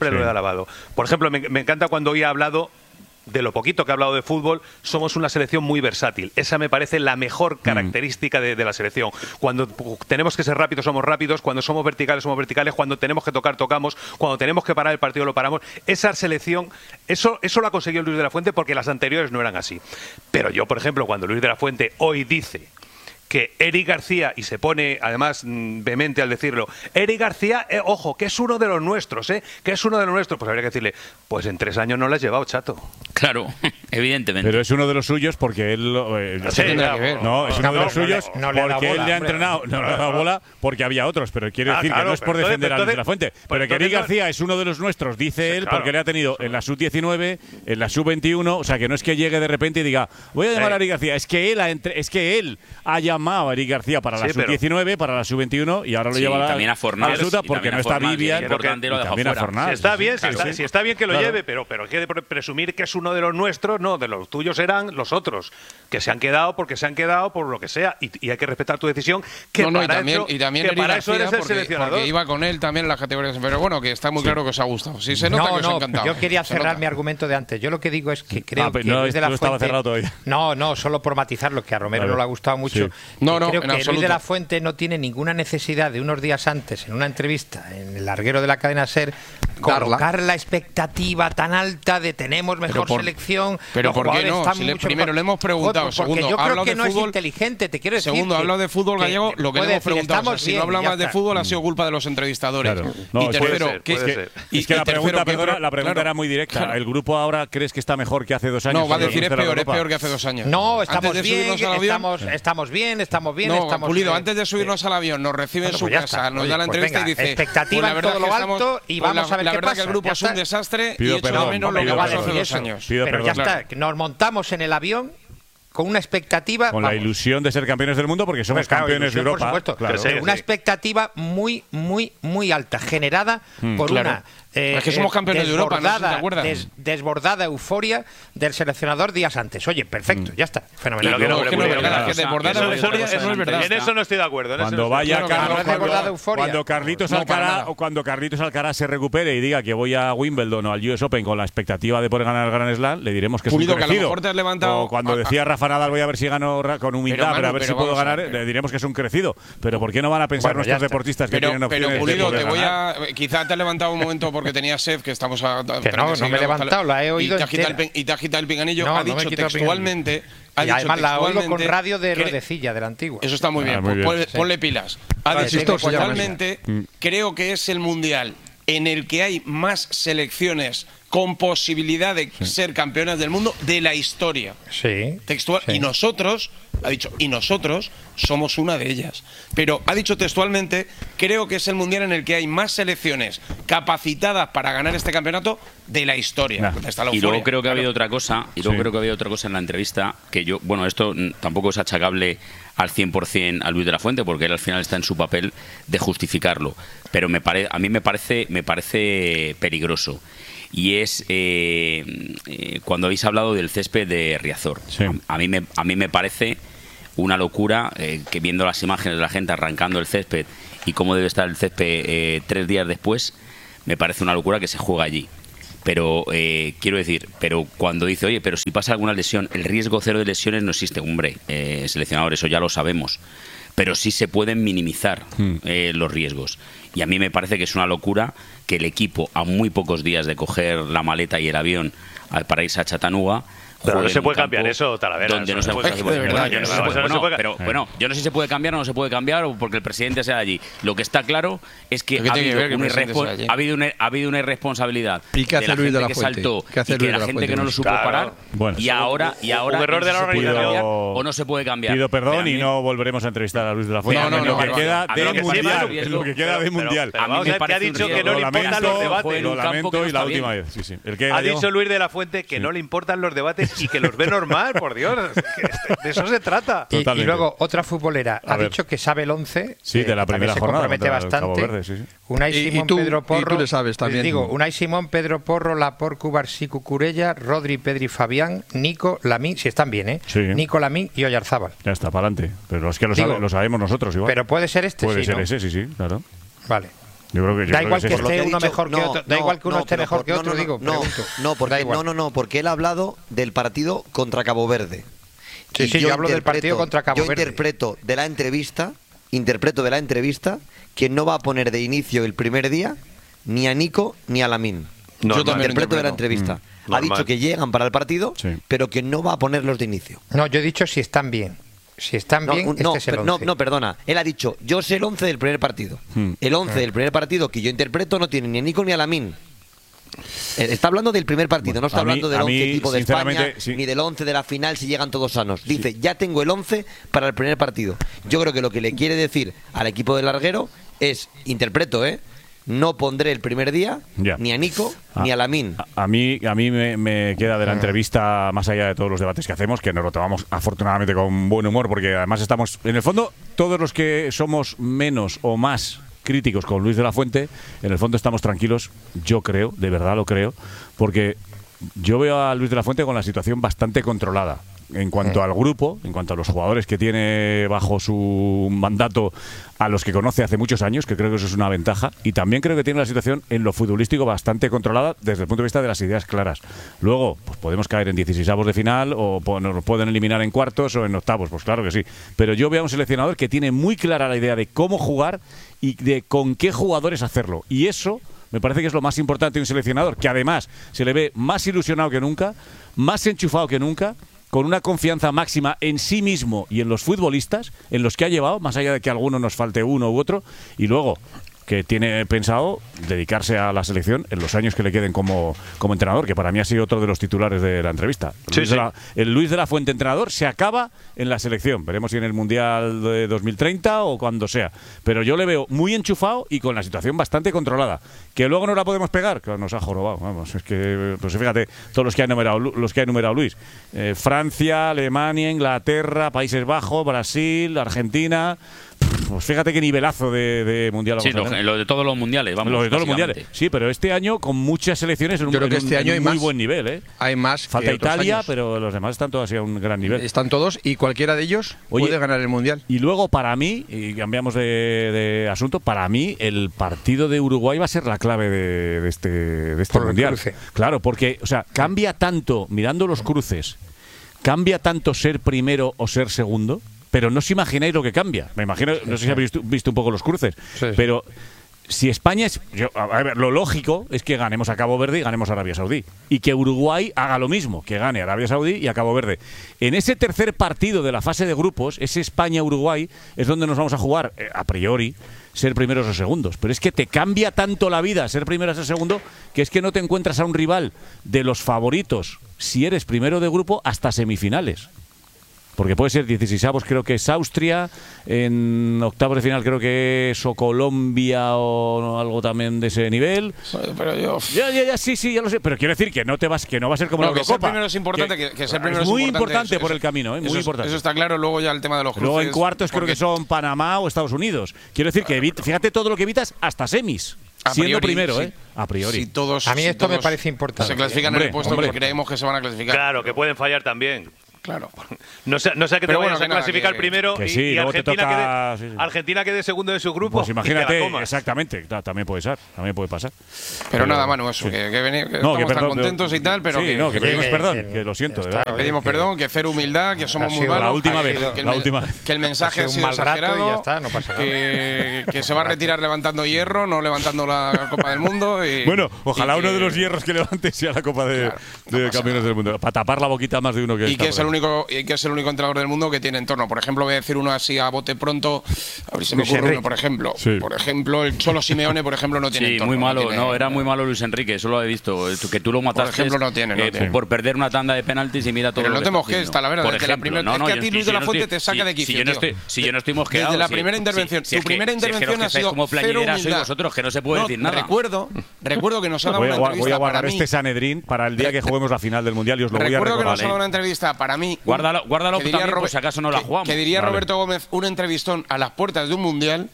ejemplo, me encanta cuando hoy ha hablado de lo poquito que ha hablado de fútbol, somos una selección muy versátil. Esa me parece la mejor característica de la selección. Cuando tenemos que ser rápidos, somos rápidos. Cuando somos verticales, Cuando tenemos que tocar, tocamos. Cuando tenemos que parar el partido, lo paramos. Esa selección, eso lo ha conseguido Luis de la Fuente porque las anteriores no eran así. Pero yo, por ejemplo, cuando Luis de la Fuente hoy dice que Eric García, y se pone además vehemente al decirlo, Eric García, ojo, que es uno de los nuestros, pues habría que decirle, pues en 3 años no lo has llevado, chato. Claro, evidentemente. Pero es uno de los suyos porque él tendrá que ver. No, es uno de los suyos porque él le ha entrenado, no le ha dado bola porque había otros, pero quiere decir que no es por defender a Luis de la Fuente, pero que Eric García es uno de los nuestros, dice él, porque le ha tenido en la sub-19, en la sub-21, o sea, que no es que llegue de repente y diga, voy a llamar a Eric García, es que él ha llamado a Eric García para la sub-19, para la sub-21 y ahora lo lleva también a Fornals, porque no está Vivian, también a Fornals. Si está bien que lo lleve, pero hay que presumir que es uno de los nuestros, no, de los tuyos serán los otros, que se han quedado porque se han quedado por lo que sea, y hay que respetar tu decisión, que para eso eres el seleccionador. Porque iba con él también en las categorías, pero bueno, que está muy claro que os ha gustado. Sí, se nota que os ha encantado. Yo quería cerrar mi argumento de antes. Yo lo que digo es que creo que Luis de la Fuente, todavía. No, solo por matizarlo, que a Romero no le ha gustado mucho. Creo que Luis de la Fuente no tiene ninguna necesidad de unos días antes, en una entrevista en el larguero de la cadena SER, colocar la expectativa tan alta de tenemos mejor selección. Pero ¿por qué no? Primero le hemos preguntado. Segundo, yo creo que no es inteligente, te quiero decir. Segundo, hablo de fútbol gallego, lo que le hemos preguntado. Si no hablamos de fútbol ha sido culpa de los entrevistadores. Y tercero, es que la pregunta era muy directa. ¿El grupo ahora crees que está mejor que hace 2 años? No, va a decir es peor que hace 2 años. No, estamos bien. No, Pulido, antes de subirnos al avión, nos recibe en su casa, nos da la entrevista y dice: expectativa en todo lo alto y vamos a ver qué pasa. La verdad que el grupo es un desastre y echo de menos lo que pasó hace 2 años. Pero ya está, nos montamos en el avión con una expectativa. Con la ilusión de ser campeones del mundo, porque somos campeones de Europa. Por supuesto. Una expectativa muy, muy, muy alta, generada por una. Es que somos campeones de Europa, ¿no? ¿Te acuerdas? Desbordada euforia del seleccionador días antes. Oye, perfecto, ya está. Fenomenal. Desbordada euforia no es verdad. En eso no estoy de acuerdo. Cuando vaya cuando Carlitos Alcaraz se recupere y diga que voy a Wimbledon o al US Open con la expectativa de poder ganar el Grand Slam, le diremos que es un crecido. Que a lo mejor te has levantado. O cuando decía Rafa Nadal, voy a ver si gano con humildad, pero a ver si puedo ganar, le diremos que es un crecido. Pero ¿por qué no van a pensar nuestros deportistas que tienen opciones? Pero Pulido, quizá te has levantado un momento porque tenía sed, que estamos que no me he levantado, la he oído y te has quitado el pinganillo. Ha dicho textualmente. Y además la oigo con radio de Rodecilla, de la antigua. Eso está muy bien. Ponle pilas. Ha dicho textualmente: creo que es el mundial en el que hay más selecciones con posibilidad de ser campeonas del mundo de la historia. Sí. Textual. Sí. Y nosotros, ha dicho, y nosotros somos una de ellas. Pero ha dicho textualmente, creo que es el mundial en el que hay más selecciones capacitadas para ganar este campeonato de la historia. Está la y euforia. luego creo que ha habido otra cosa, en la entrevista, que yo, bueno, esto tampoco es achacable al 100% a Luis de la Fuente, porque él al final está en su papel de justificarlo. Pero a mí me parece peligroso. Y es cuando habéis hablado del césped de Riazor. Sí. A mí me parece una locura que viendo las imágenes de la gente arrancando el césped y cómo debe estar el césped 3 días después, me parece una locura que se juega allí. Pero quiero decir, pero cuando dice, oye, pero si pasa alguna lesión, el riesgo cero de lesiones no existe, hombre, seleccionador, eso ya lo sabemos. Pero sí se pueden minimizar los riesgos. Y a mí me parece que es una locura que el equipo, a muy pocos días de coger la maleta y el avión para irse a Chattanooga, pero no se puede cambiar eso, Talavera. Donde no se puede Pero bueno, yo no sé si se puede cambiar o no se puede cambiar, o porque el presidente sea allí. Lo que está claro es que ha habido una irresponsabilidad. ¿Y qué hace Luis de la Fuente? Saltó y que la gente que no lo supo parar. Y ahora un error de la organización. O no se puede cambiar. Pido perdón y no volveremos a entrevistar a Luis de la Fuente. Lo que queda de Mundial. A mí me parece que ha dicho que no le importan los debates. Lo lamento y la última vez. Ha dicho Luis de la Fuente que no le importan los debates y que los ve normal, por Dios. De eso se trata. Y luego, otra futbolera ha dicho que sabe el 11. Sí, de la primera jornada. Se compromete bastante. Verde, sí. Unai Simón, Pedro Porro. Y tú le sabes también. Digo, Unai Simón, Pedro Porro, Laporte, Cubarsí, Cucurella, Rodri, Pedri, Fabián, Nico, Lamín, si están bien, Sí. Nico, Lamín y Oyarzábal. Ya está, para adelante. Pero es que lo sabemos nosotros igual. Pero puede ser este, puede sí, ser ese, sí, claro. Vale. Yo creo que da igual que esté uno mejor que otro. Da igual que uno esté mejor que otro, digo. Porque él ha hablado del partido contra Cabo Verde. Sí, yo hablo del partido contra Cabo Verde. Interpreto de la entrevista que no va a poner de inicio el primer día ni a Nico ni a Lamín. Yo también interpreto de la entrevista. Ha dicho que llegan para el partido, pero que no va a ponerlos de inicio. No, yo he dicho si están bien. Si están bien, este es el 11. No, perdona. Él ha dicho, yo sé el 11 del primer partido. El 11 del primer partido que yo interpreto no tiene ni a Nico ni a Lamín. Está hablando del primer partido, no está hablando del 11 tipo de España, ni del 11 de la final si llegan todos sanos. Dice, ya tengo el 11 para el primer partido. Yo creo que lo que le quiere decir al equipo del larguero es, interpreto, no pondré el primer día ni a Nico ni a Lamín. A mí me queda de la entrevista, más allá de todos los debates que hacemos, que nos lo tomamos afortunadamente con buen humor, porque además estamos, en el fondo, todos los que somos menos o más críticos con Luis de la Fuente, en el fondo estamos tranquilos, yo creo, de verdad lo creo, porque yo veo a Luis de la Fuente con la situación bastante controlada. En cuanto al grupo, en cuanto a los jugadores que tiene bajo su mandato, a los que conoce hace muchos años, que creo que eso es una ventaja, y también creo que tiene la situación en lo futbolístico bastante controlada desde el punto de vista de las ideas claras. Luego, pues podemos caer en 16avos de final o nos pueden eliminar en cuartos o en octavos, pues claro que sí. Pero yo veo a un seleccionador que tiene muy clara la idea de cómo jugar y de con qué jugadores hacerlo. Y eso me parece que es lo más importante de un seleccionador, que además se le ve más ilusionado que nunca, más enchufado que nunca, con una confianza máxima en sí mismo y en los futbolistas, en los que ha llevado, más allá de que a alguno nos falte uno u otro, y luego que tiene pensado dedicarse a la selección en los años que le queden como entrenador, que para mí ha sido otro de los titulares de la entrevista. El Luis de la Fuente entrenador se acaba en la selección. Veremos si en el Mundial de 2030 o cuando sea. Pero yo le veo muy enchufado y con la situación bastante controlada. Que luego no la podemos pegar, que nos ha jorobado. Vamos, es que, pues fíjate, todos los que ha enumerado Luis. Francia, Alemania, Inglaterra, Países Bajos, Brasil, Argentina. Pues fíjate qué nivelazo de mundial. Sí, lo de todos los mundiales, vamos. Lo de todos los mundiales. Sí, pero este año con muchas selecciones en un muy buen nivel. Hay más. Falta Italia, pero los demás están todos a un gran nivel. Están todos y cualquiera de ellos puede ganar el mundial. Y luego para mí, y cambiamos de asunto, para mí el partido de Uruguay va a ser la clave de este mundial. Claro, porque, o sea, cambia tanto, mirando los cruces, cambia tanto ser primero o ser segundo. Pero no os imagináis lo que cambia. Me imagino, no sé si habéis visto un poco los cruces, pero si España es... a ver, lo lógico es que ganemos a Cabo Verde y ganemos a Arabia Saudí. Y que Uruguay haga lo mismo, que gane a Arabia Saudí y a Cabo Verde. En ese tercer partido de la fase de grupos, ese España-Uruguay, es donde nos vamos a jugar, a priori, ser primeros o segundos. Pero es que te cambia tanto la vida ser primero o ser segundo que es que no te encuentras a un rival de los favoritos si eres primero de grupo hasta semifinales. Porque puede ser 16avos, creo que es Austria, en octavos de final creo que es o Colombia o algo también de ese nivel. Pero yo... Sí, ya lo sé. Pero quiero decir que no va a ser como la Eurocopa. Que ser primero es importante, que ser primero es muy importante eso, por el camino, muy importante. Eso está claro. Luego ya el tema de los cruces. Luego en cuartos creo que son Panamá o Estados Unidos. Quiero decir que fíjate todo lo que evitas hasta semis. Siendo primero, sí. A priori. A mí esto me parece importante. Se clasifican en el puesto que creemos que se van a clasificar. Claro, que pueden fallar también. Claro. No sé que te vayas a clasificar primero y Argentina quede segundo de su grupo. Pues imagínate, exactamente, también puede pasar. Pero nada, Manu, eso, que estamos tan contentos y tal, pero que pedimos perdón, que lo siento. Pedimos perdón, que cero humildad, que somos muy malos. La última vez. Que el mensaje ha sido exagerado, ya está, no pasa nada. que se va a retirar levantando hierro, no levantando la Copa del Mundo. Bueno, ojalá uno de los hierros que levante sea la Copa de Campeones del Mundo, para tapar la boquita más de uno que que es el único entrenador del mundo que tiene entorno. Por ejemplo, voy a decir uno así a bote pronto, a ver si me ocurre uno, por ejemplo. Sí. Por ejemplo, el Cholo Simeone, por ejemplo, no tiene entorno. Sí, muy malo. Era muy malo Luis Enrique, eso lo he visto. Que tú lo mataste. Por ejemplo, no tiene. Por perder una tanda de penaltis y mira todo. Pero lo no te mosques, está la verdad. Por ejemplo, es que a ti Luis de la Fuente te saca de quicio. Si yo no estoy mosqueado. Desde la primera intervención. Tu primera intervención ha sido como plañidera sois vosotros, que no se puede decir nada. Recuerdo que nos ha dado una entrevista. Voy a guardar este Sanedrín para el día que juguemos la final del Mundial y os lo voy a recordar. Recuerdo que nos ha dado una entrevista para mí. Guárdalo también, por si acaso no la jugamos. Que diría Roberto Gómez, un entrevistón a las puertas de un Mundial,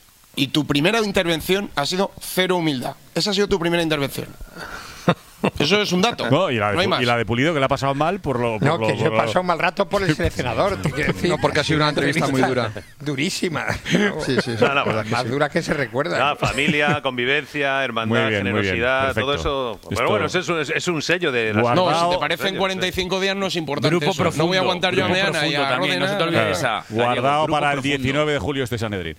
y tu primera intervención ha sido cero humildad. Esa ha sido tu primera intervención. Eso es un dato. Y la de Pulido, que le ha pasado mal por lo. Que yo he pasado un mal rato por el seleccionador. No, porque ha sido una entrevista muy dura. Durísima. Sí. Más dura que se recuerda. Familia, convivencia, hermandad, generosidad, todo eso. Pero bueno, es un sello de las. No, si te parecen 45 días no es importante. Grupo profundo. No voy a aguantar yo a Meana y a también, no se te olvide esa. Guardado para el 19 de julio este Sanedrín.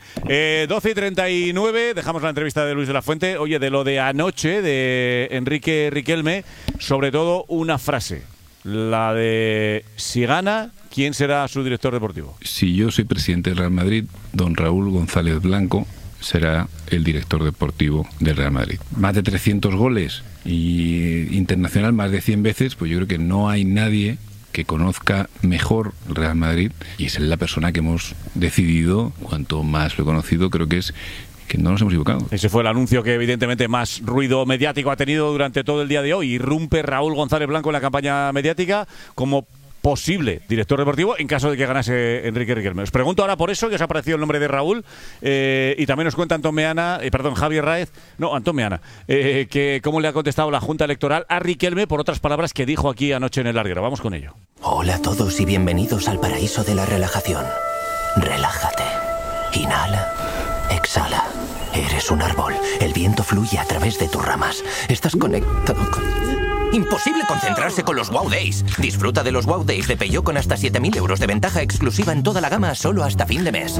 12:39, dejamos la entrevista de Luis de la Fuente. Oye, de lo de anoche, de Enrique Riquelme, sobre todo una frase, la de si gana, ¿quién será su director deportivo? Si yo soy presidente del Real Madrid, don Raúl González Blanco será el director deportivo del Real Madrid. Más de 300 goles y internacional más de 100 veces, pues yo creo que no hay nadie que conozca mejor el Real Madrid, y es la persona que hemos decidido, cuanto más lo he conocido, creo que es que no nos hemos equivocado. Ese fue el anuncio que evidentemente más ruido mediático ha tenido durante todo el día de hoy. Irrumpe Raúl González Blanco en la campaña mediática como posible director deportivo en caso de que ganase Enrique Riquelme. Os pregunto ahora por eso, que os ha parecido el nombre de Raúl, y también os cuenta Javier Raez, Antón Meana, que cómo le ha contestado la Junta Electoral a Riquelme por otras palabras que dijo aquí anoche en el larguero. Vamos con ello. Hola a todos y bienvenidos al paraíso de la relajación. Relájate. Inhala. Exhala. Eres un árbol. El viento fluye a través de tus ramas. Estás conectado con... Imposible concentrarse con los Wow Days. Disfruta de los Wow Days de Peugeot con hasta 7.000 euros de ventaja exclusiva en toda la gama solo hasta fin de mes.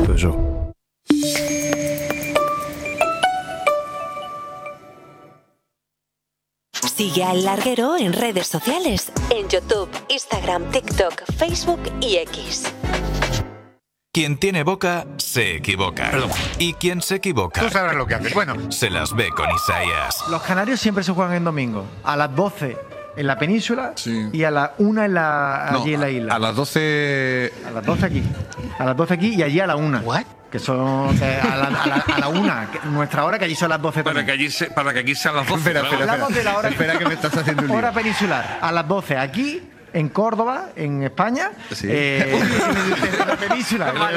Sigue a El Larguero en redes sociales. En YouTube, Instagram, TikTok, Facebook y X. Quien tiene boca, se equivoca. Perdón. Y quien se equivoca... Tú sabrás lo que haces. Bueno. Se las ve con Isaías. Los canarios siempre se juegan en domingo. A las 12 en la península y a las 1 allí en la isla. A las 12... A las 12 aquí. A las 12 aquí y allí a la 1. ¿What? Que son a la 1, nuestra hora, que allí son las 12 para que aquí sean las 12. Hablamos de la hora. Espera que me estás haciendo un lío. Hora peninsular. A las 12 aquí, en Córdoba, en España. Sí. En la península. Vale.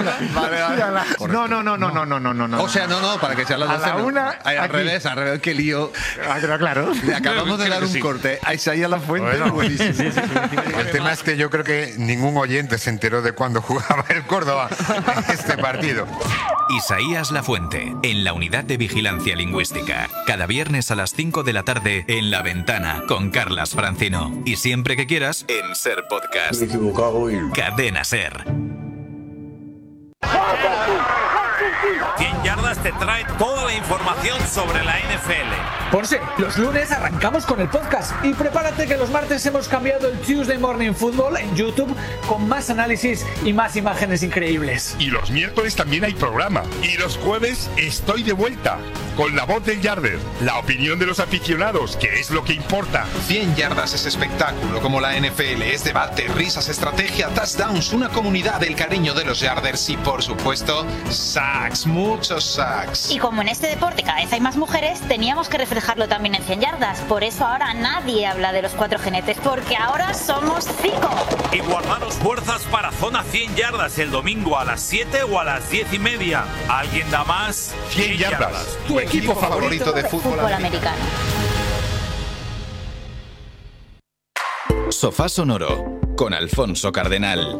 No. O sea, no, para que sean las 12. A la 1. Al revés, qué lío. Claro. Le acabamos de dar un corte a Isaías La Fuente. Bueno, buenísimo. sí. El tema es que yo creo que ningún oyente se enteró de cuándo jugaba el Córdoba este partido. Isaías La Fuente, en la Unidad de Vigilancia Lingüística. Cada viernes a las 5 de la tarde en La Ventana con Carlas Francino. Y siempre que quieras, en Ser Podcast. Me he equivocado y... Cadena Ser. 100 Yardas te trae toda la información sobre la NFL. Ponce, los lunes arrancamos con el podcast y prepárate que los martes hemos cambiado el Tuesday Morning Football en YouTube con más análisis y más imágenes increíbles. Y los miércoles también hay programa. Y los jueves estoy de vuelta con la voz del Yarder, la opinión de los aficionados, que es lo que importa. 100 Yardas es espectáculo como la NFL, es debate, risas, estrategia, touchdowns, una comunidad, el cariño de los Yarders y por supuesto sacks, muchos sacks. Y como en este deporte cada vez hay más mujeres, teníamos que reflejarlo también en 100 Yardas. Por eso ahora nadie habla de los 4 jinetes, porque ahora somos 5. Y guardaros fuerzas para Zona 100 Yardas el domingo a las 7 o a las 10:30. ¿Alguien da más? 100 Yardas. Tu equipo favorito de fútbol americano. Sofá Sonoro con Alfonso Cardenal.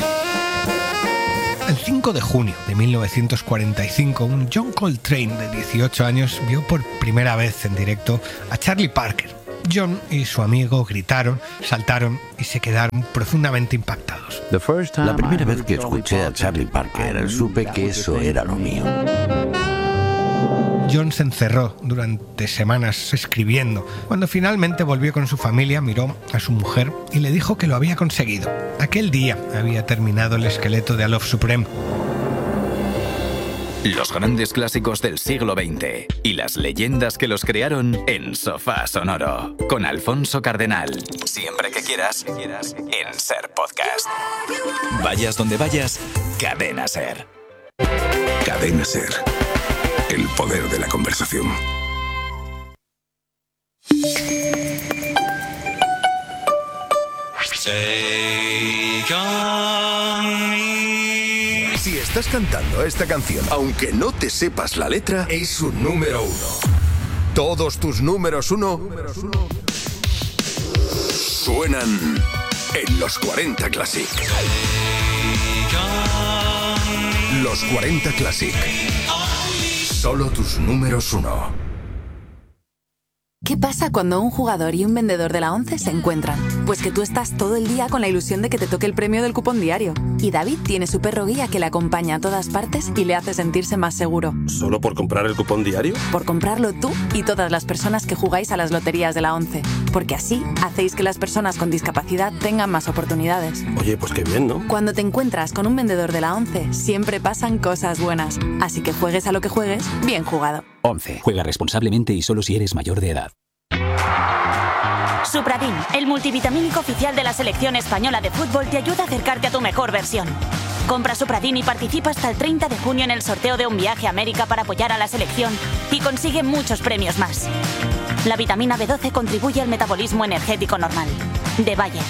El 5 de junio de 1945, un John Coltrane de 18 años vio por primera vez en directo a Charlie Parker. John y su amigo gritaron, saltaron y se quedaron profundamente impactados. La primera vez que escuché a Charlie Parker, supe que eso era lo mío. John se encerró durante semanas escribiendo. Cuando finalmente volvió con su familia, miró a su mujer y le dijo que lo había conseguido. Aquel día había terminado el esqueleto de A Love Supreme. Los grandes clásicos del siglo XX y las leyendas que los crearon en Sofá Sonoro con Alfonso Cardenal. Siempre que quieras en Ser Podcast. Vayas donde vayas, Cadena Ser. Cadena Ser. El poder de la conversación. Si estás cantando esta canción, aunque no te sepas la letra, es un número 1. Todos tus números 1 suenan en los 40 Classic. Los 40 Classic. Solo tus números 1. ¿Qué pasa cuando un jugador y un vendedor de la ONCE se encuentran? Pues que tú estás todo el día con la ilusión de que te toque el premio del cupón diario. Y David tiene su perro guía que le acompaña a todas partes y le hace sentirse más seguro. ¿Solo por comprar el cupón diario? Por comprarlo tú y todas las personas que jugáis a las loterías de la ONCE. Porque así hacéis que las personas con discapacidad tengan más oportunidades. Oye, pues qué bien, ¿no? Cuando te encuentras con un vendedor de la ONCE, siempre pasan cosas buenas. Así que juegues a lo que juegues, bien jugado. ONCE. Juega responsablemente y solo si eres mayor de edad. Supradin, el multivitamínico oficial de la selección española de fútbol, te ayuda a acercarte a tu mejor versión. Compra Supradin y participa hasta el 30 de junio en el sorteo de un viaje a América para apoyar a la selección y consigue muchos premios más. La vitamina B12 contribuye al metabolismo energético normal. De Bayer.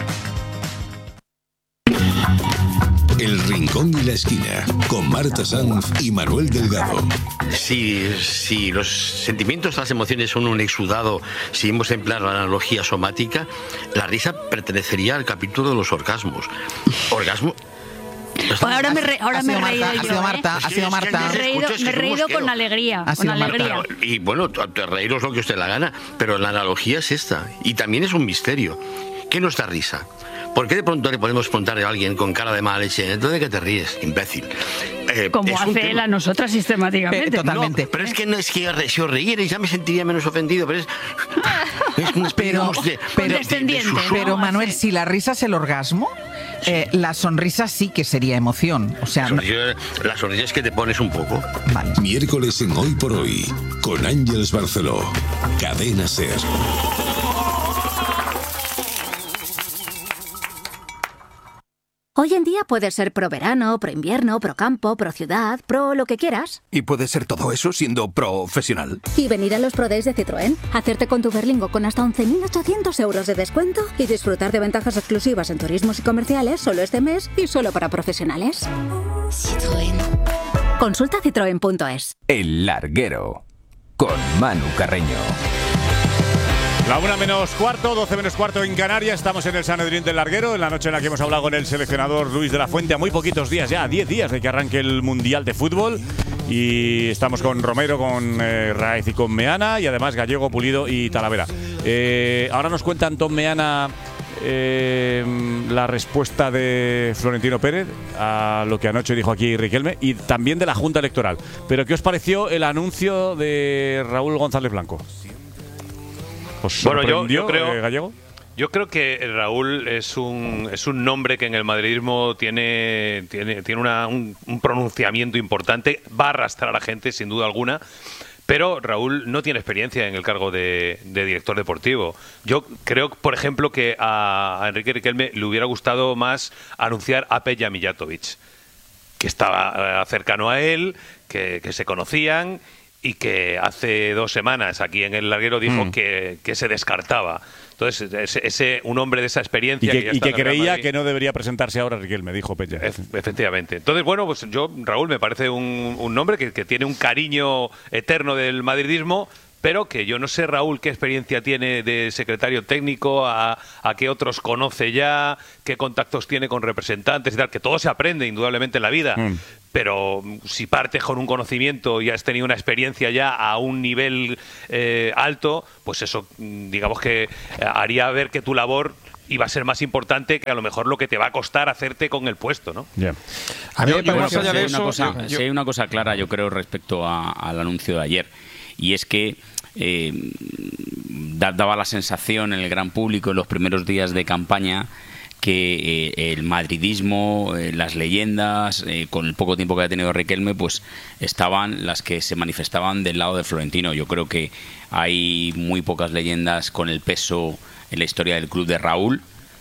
El Rincón y la Esquina, con Marta Sanz y Manuel Delgado. Si los sentimientos, las emociones son un exudado, si hemos de emplear la analogía somática, la risa pertenecería al capítulo de los orgasmos. ¿Orgasmo? Ahora me he reído yo. Ha sido Marta. Me he reído con alegría. Con alegría. Y bueno, reíros lo que usted la gana, pero la analogía es esta. Y también es un misterio. ¿Qué nos da risa? ¿Por qué de pronto le podemos preguntar a alguien con cara de mala leche, ¿entonces de qué te ríes, imbécil? Como hace él a nosotras sistemáticamente. Totalmente. No, pero es que no es que si os reírais ya me sentiría menos ofendido, pero es una especie descendiente. Pero Manuel, si la risa es el orgasmo, la sonrisa sí que sería emoción. O sea, la sonrisa es que te pones un poco. Vale. Miércoles en Hoy por Hoy, con Ángeles Barceló. Cadena Ser. Hoy en día puedes ser pro verano, pro invierno, pro campo, pro ciudad, pro lo que quieras. ¿Y puedes ser todo eso siendo profesional? Y venir a los Pro Days de Citroën, hacerte con tu Berlingo con hasta 11.800 euros de descuento y disfrutar de ventajas exclusivas en turismos y comerciales solo este mes y solo para profesionales. Citroën. Consulta citroen.es. El Larguero, con Manu Carreño. La 1 menos cuarto, 12 menos cuarto en Canarias. Estamos en el Sanedrín del Larguero, en la noche en la que hemos hablado con el seleccionador Luis de la Fuente a muy poquitos días ya, a 10 días de que arranque el Mundial de Fútbol. Y estamos con Romero, con Raez y con Meana, y además Gallego, Pulido y Talavera. Ahora nos cuentan Tom Meana la respuesta de Florentino Pérez a lo que anoche dijo aquí Riquelme y también de la Junta Electoral. Pero ¿qué os pareció el anuncio de Raúl González Blanco? ¿Os sorprendió, yo creo, Gallego? Yo creo que Raúl es un nombre que en el madridismo tiene un pronunciamiento importante, va a arrastrar a la gente sin duda alguna, pero Raúl no tiene experiencia en el cargo de director deportivo. Yo creo, por ejemplo, que a Enrique Riquelme le hubiera gustado más anunciar a Peja Mijatovic, que estaba cercano a él, que se conocían y que hace 2 semanas aquí en el larguero dijo que se descartaba. Entonces, un hombre de esa experiencia... Y que creía que no debería presentarse ahora Riquelme, dijo Peja. Efectivamente. Entonces, bueno, pues Raúl me parece un nombre que tiene un cariño eterno del madridismo, pero que yo no sé, Raúl, qué experiencia tiene de secretario técnico, a qué otros conoce ya, qué contactos tiene con representantes y tal, que todo se aprende indudablemente en la vida. Pero si partes con un conocimiento y has tenido una experiencia ya a un nivel alto, pues eso, digamos que haría ver que tu labor iba a ser más importante que a lo mejor lo que te va a costar hacerte con el puesto, ¿no? A mí si hay una cosa clara, yo creo, respecto al anuncio de ayer, y es que daba la sensación en el gran público en los primeros días de campaña que el madridismo, las leyendas, con el poco tiempo que ha tenido Riquelme, pues estaban las que se manifestaban del lado de Florentino. Yo creo que hay muy pocas leyendas con el peso en la historia del club de Raúl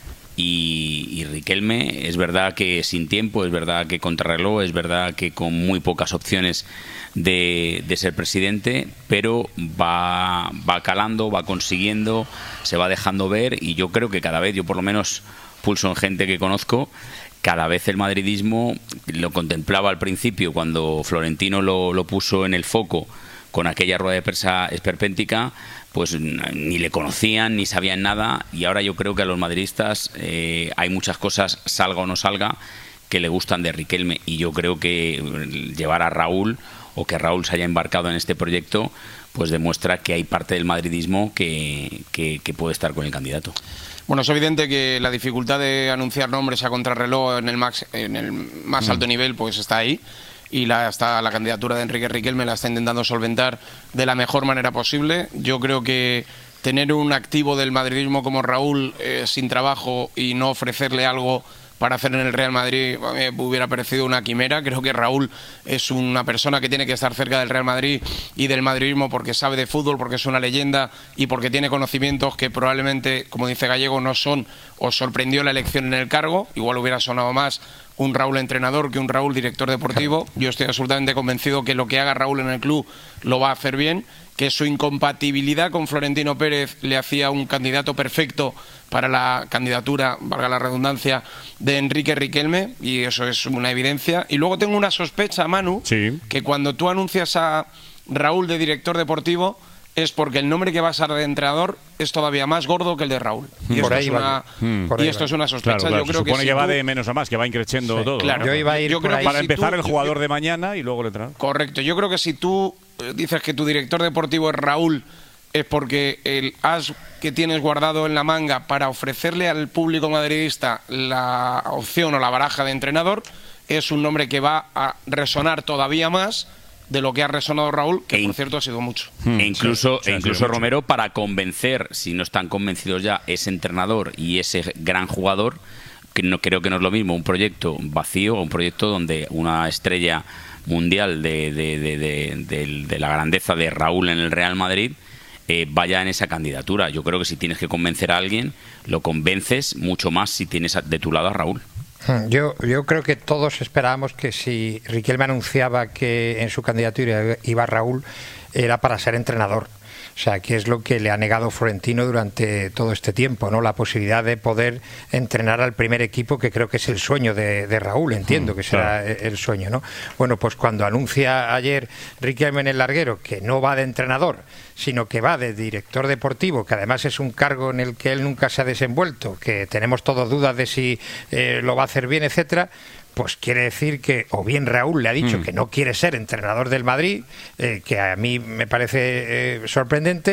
y Riquelme. Es verdad que sin tiempo, es verdad que contrarreloj, es verdad que con muy pocas opciones de ser presidente, pero va calando, va consiguiendo, se va dejando ver, y yo creo que cada vez, yo por lo menos pulso en gente que conozco, cada vez el madridismo lo contemplaba al principio cuando Florentino lo puso en el foco con aquella rueda de prensa esperpéntica, pues ni le conocían ni sabían nada, y ahora yo creo que a los madridistas hay muchas cosas, salga o no salga, que le gustan de Riquelme, y yo creo que llevar a Raúl, o que Raúl se haya embarcado en este proyecto, pues demuestra que hay parte del madridismo que puede estar con el candidato. Bueno, es evidente que la dificultad de anunciar nombres a contrarreloj en el más alto nivel pues está ahí, y la candidatura de Enrique Riquelme la está intentando solventar de la mejor manera posible. Yo creo que tener un activo del madridismo como Raúl sin trabajo y no ofrecerle algo para hacer en el Real Madrid me hubiera parecido una quimera. Creo que Raúl es una persona que tiene que estar cerca del Real Madrid y del madridismo porque sabe de fútbol, porque es una leyenda y porque tiene conocimientos que probablemente, como dice Gallego, no son, o sorprendió la elección en el cargo. Igual hubiera sonado más un Raúl entrenador que un Raúl director deportivo. Yo estoy absolutamente convencido que lo que haga Raúl en el club lo va a hacer bien, que su incompatibilidad con Florentino Pérez le hacía un candidato perfecto para la candidatura, valga la redundancia, de Enrique Riquelme, y eso es una evidencia. Y luego tengo una sospecha, Manu, que cuando tú anuncias a Raúl de director deportivo es porque el nombre que va a ser de entrenador es todavía más gordo que el de Raúl. Y esto es una sospecha. Claro, yo creo se supone que va de menos a más, que va increciendo todo. Claro. ¿no? Yo iba a ir yo creo ahí. para empezar tú, el jugador de mañana y luego el entrenador. Correcto. Yo creo que si tú dices que tu director deportivo es Raúl, es porque el as que tienes guardado en la manga para ofrecerle al público madridista la opción o la baraja de entrenador es un nombre que va a resonar todavía más de lo que ha resonado Raúl, que por cierto ha sido mucho. E incluso Romero, para convencer, si no están convencidos ya, ese entrenador y ese gran jugador, que no creo que no es lo mismo un proyecto vacío o un proyecto donde una estrella mundial de la grandeza de Raúl en el Real Madrid vaya en esa candidatura. Yo creo que si tienes que convencer a alguien, lo convences mucho más si tienes de tu lado a Raúl. Yo creo que todos esperábamos que si Riquelme anunciaba que en su candidatura iba Raúl, era para ser entrenador. O sea, que es lo que le ha negado Florentino durante todo este tiempo, ¿no? La posibilidad de poder entrenar al primer equipo, que creo que es el sueño de Raúl, entiendo que será el sueño, ¿no? Bueno, pues cuando anuncia ayer Riquelme en el larguero que no va de entrenador, sino que va de director deportivo, que además es un cargo en el que él nunca se ha desenvuelto, que tenemos todos dudas de si lo va a hacer bien, etcétera, pues quiere decir que o bien Raúl le ha dicho que no quiere ser entrenador del Madrid, que a mí me parece sorprendente,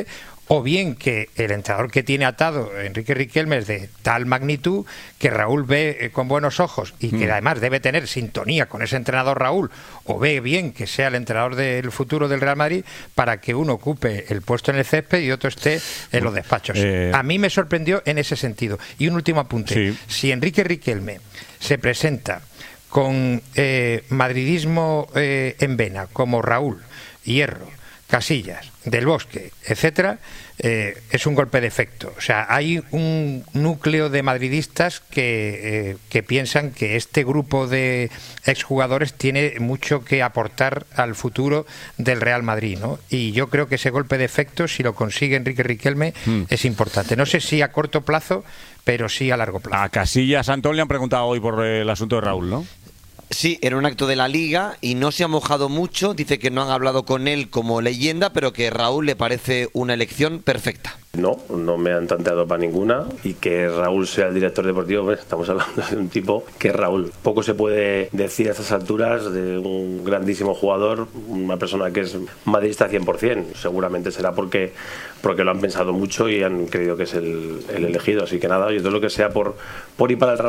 o bien que el entrenador que tiene atado Enrique Riquelme es de tal magnitud que Raúl ve con buenos ojos y que además debe tener sintonía con ese entrenador Raúl, o ve bien que sea el entrenador del futuro del Real Madrid para que uno ocupe el puesto en el césped y otro esté en los despachos. A mí me sorprendió en ese sentido. Y un último apunte. Sí. Si Enrique Riquelme se presenta con madridismo en vena, como Raúl, Hierro, Casillas, Del Bosque, etcétera, es un golpe de efecto. O sea, hay un núcleo de madridistas que piensan que este grupo de exjugadores tiene mucho que aportar al futuro del Real Madrid, ¿no? Y yo creo que ese golpe de efecto, si lo consigue Enrique Riquelme, es importante. No sé si a corto plazo, pero sí a largo plazo. A Casillas, Antón, le han preguntado hoy por el asunto de Raúl, ¿no? Sí, era un acto de la Liga y no se ha mojado mucho. Dice que no han hablado con él como leyenda, pero que Raúl le parece una elección perfecta. No me han tanteado para ninguna, y que Raúl sea el director deportivo, pues estamos hablando de un tipo que es Raúl. Poco se puede decir a estas alturas de un grandísimo jugador, una persona que es madridista 100%. Seguramente será porque lo han pensado mucho y han creído que es el elegido. Así que nada, yo todo lo que sea por ir para el Real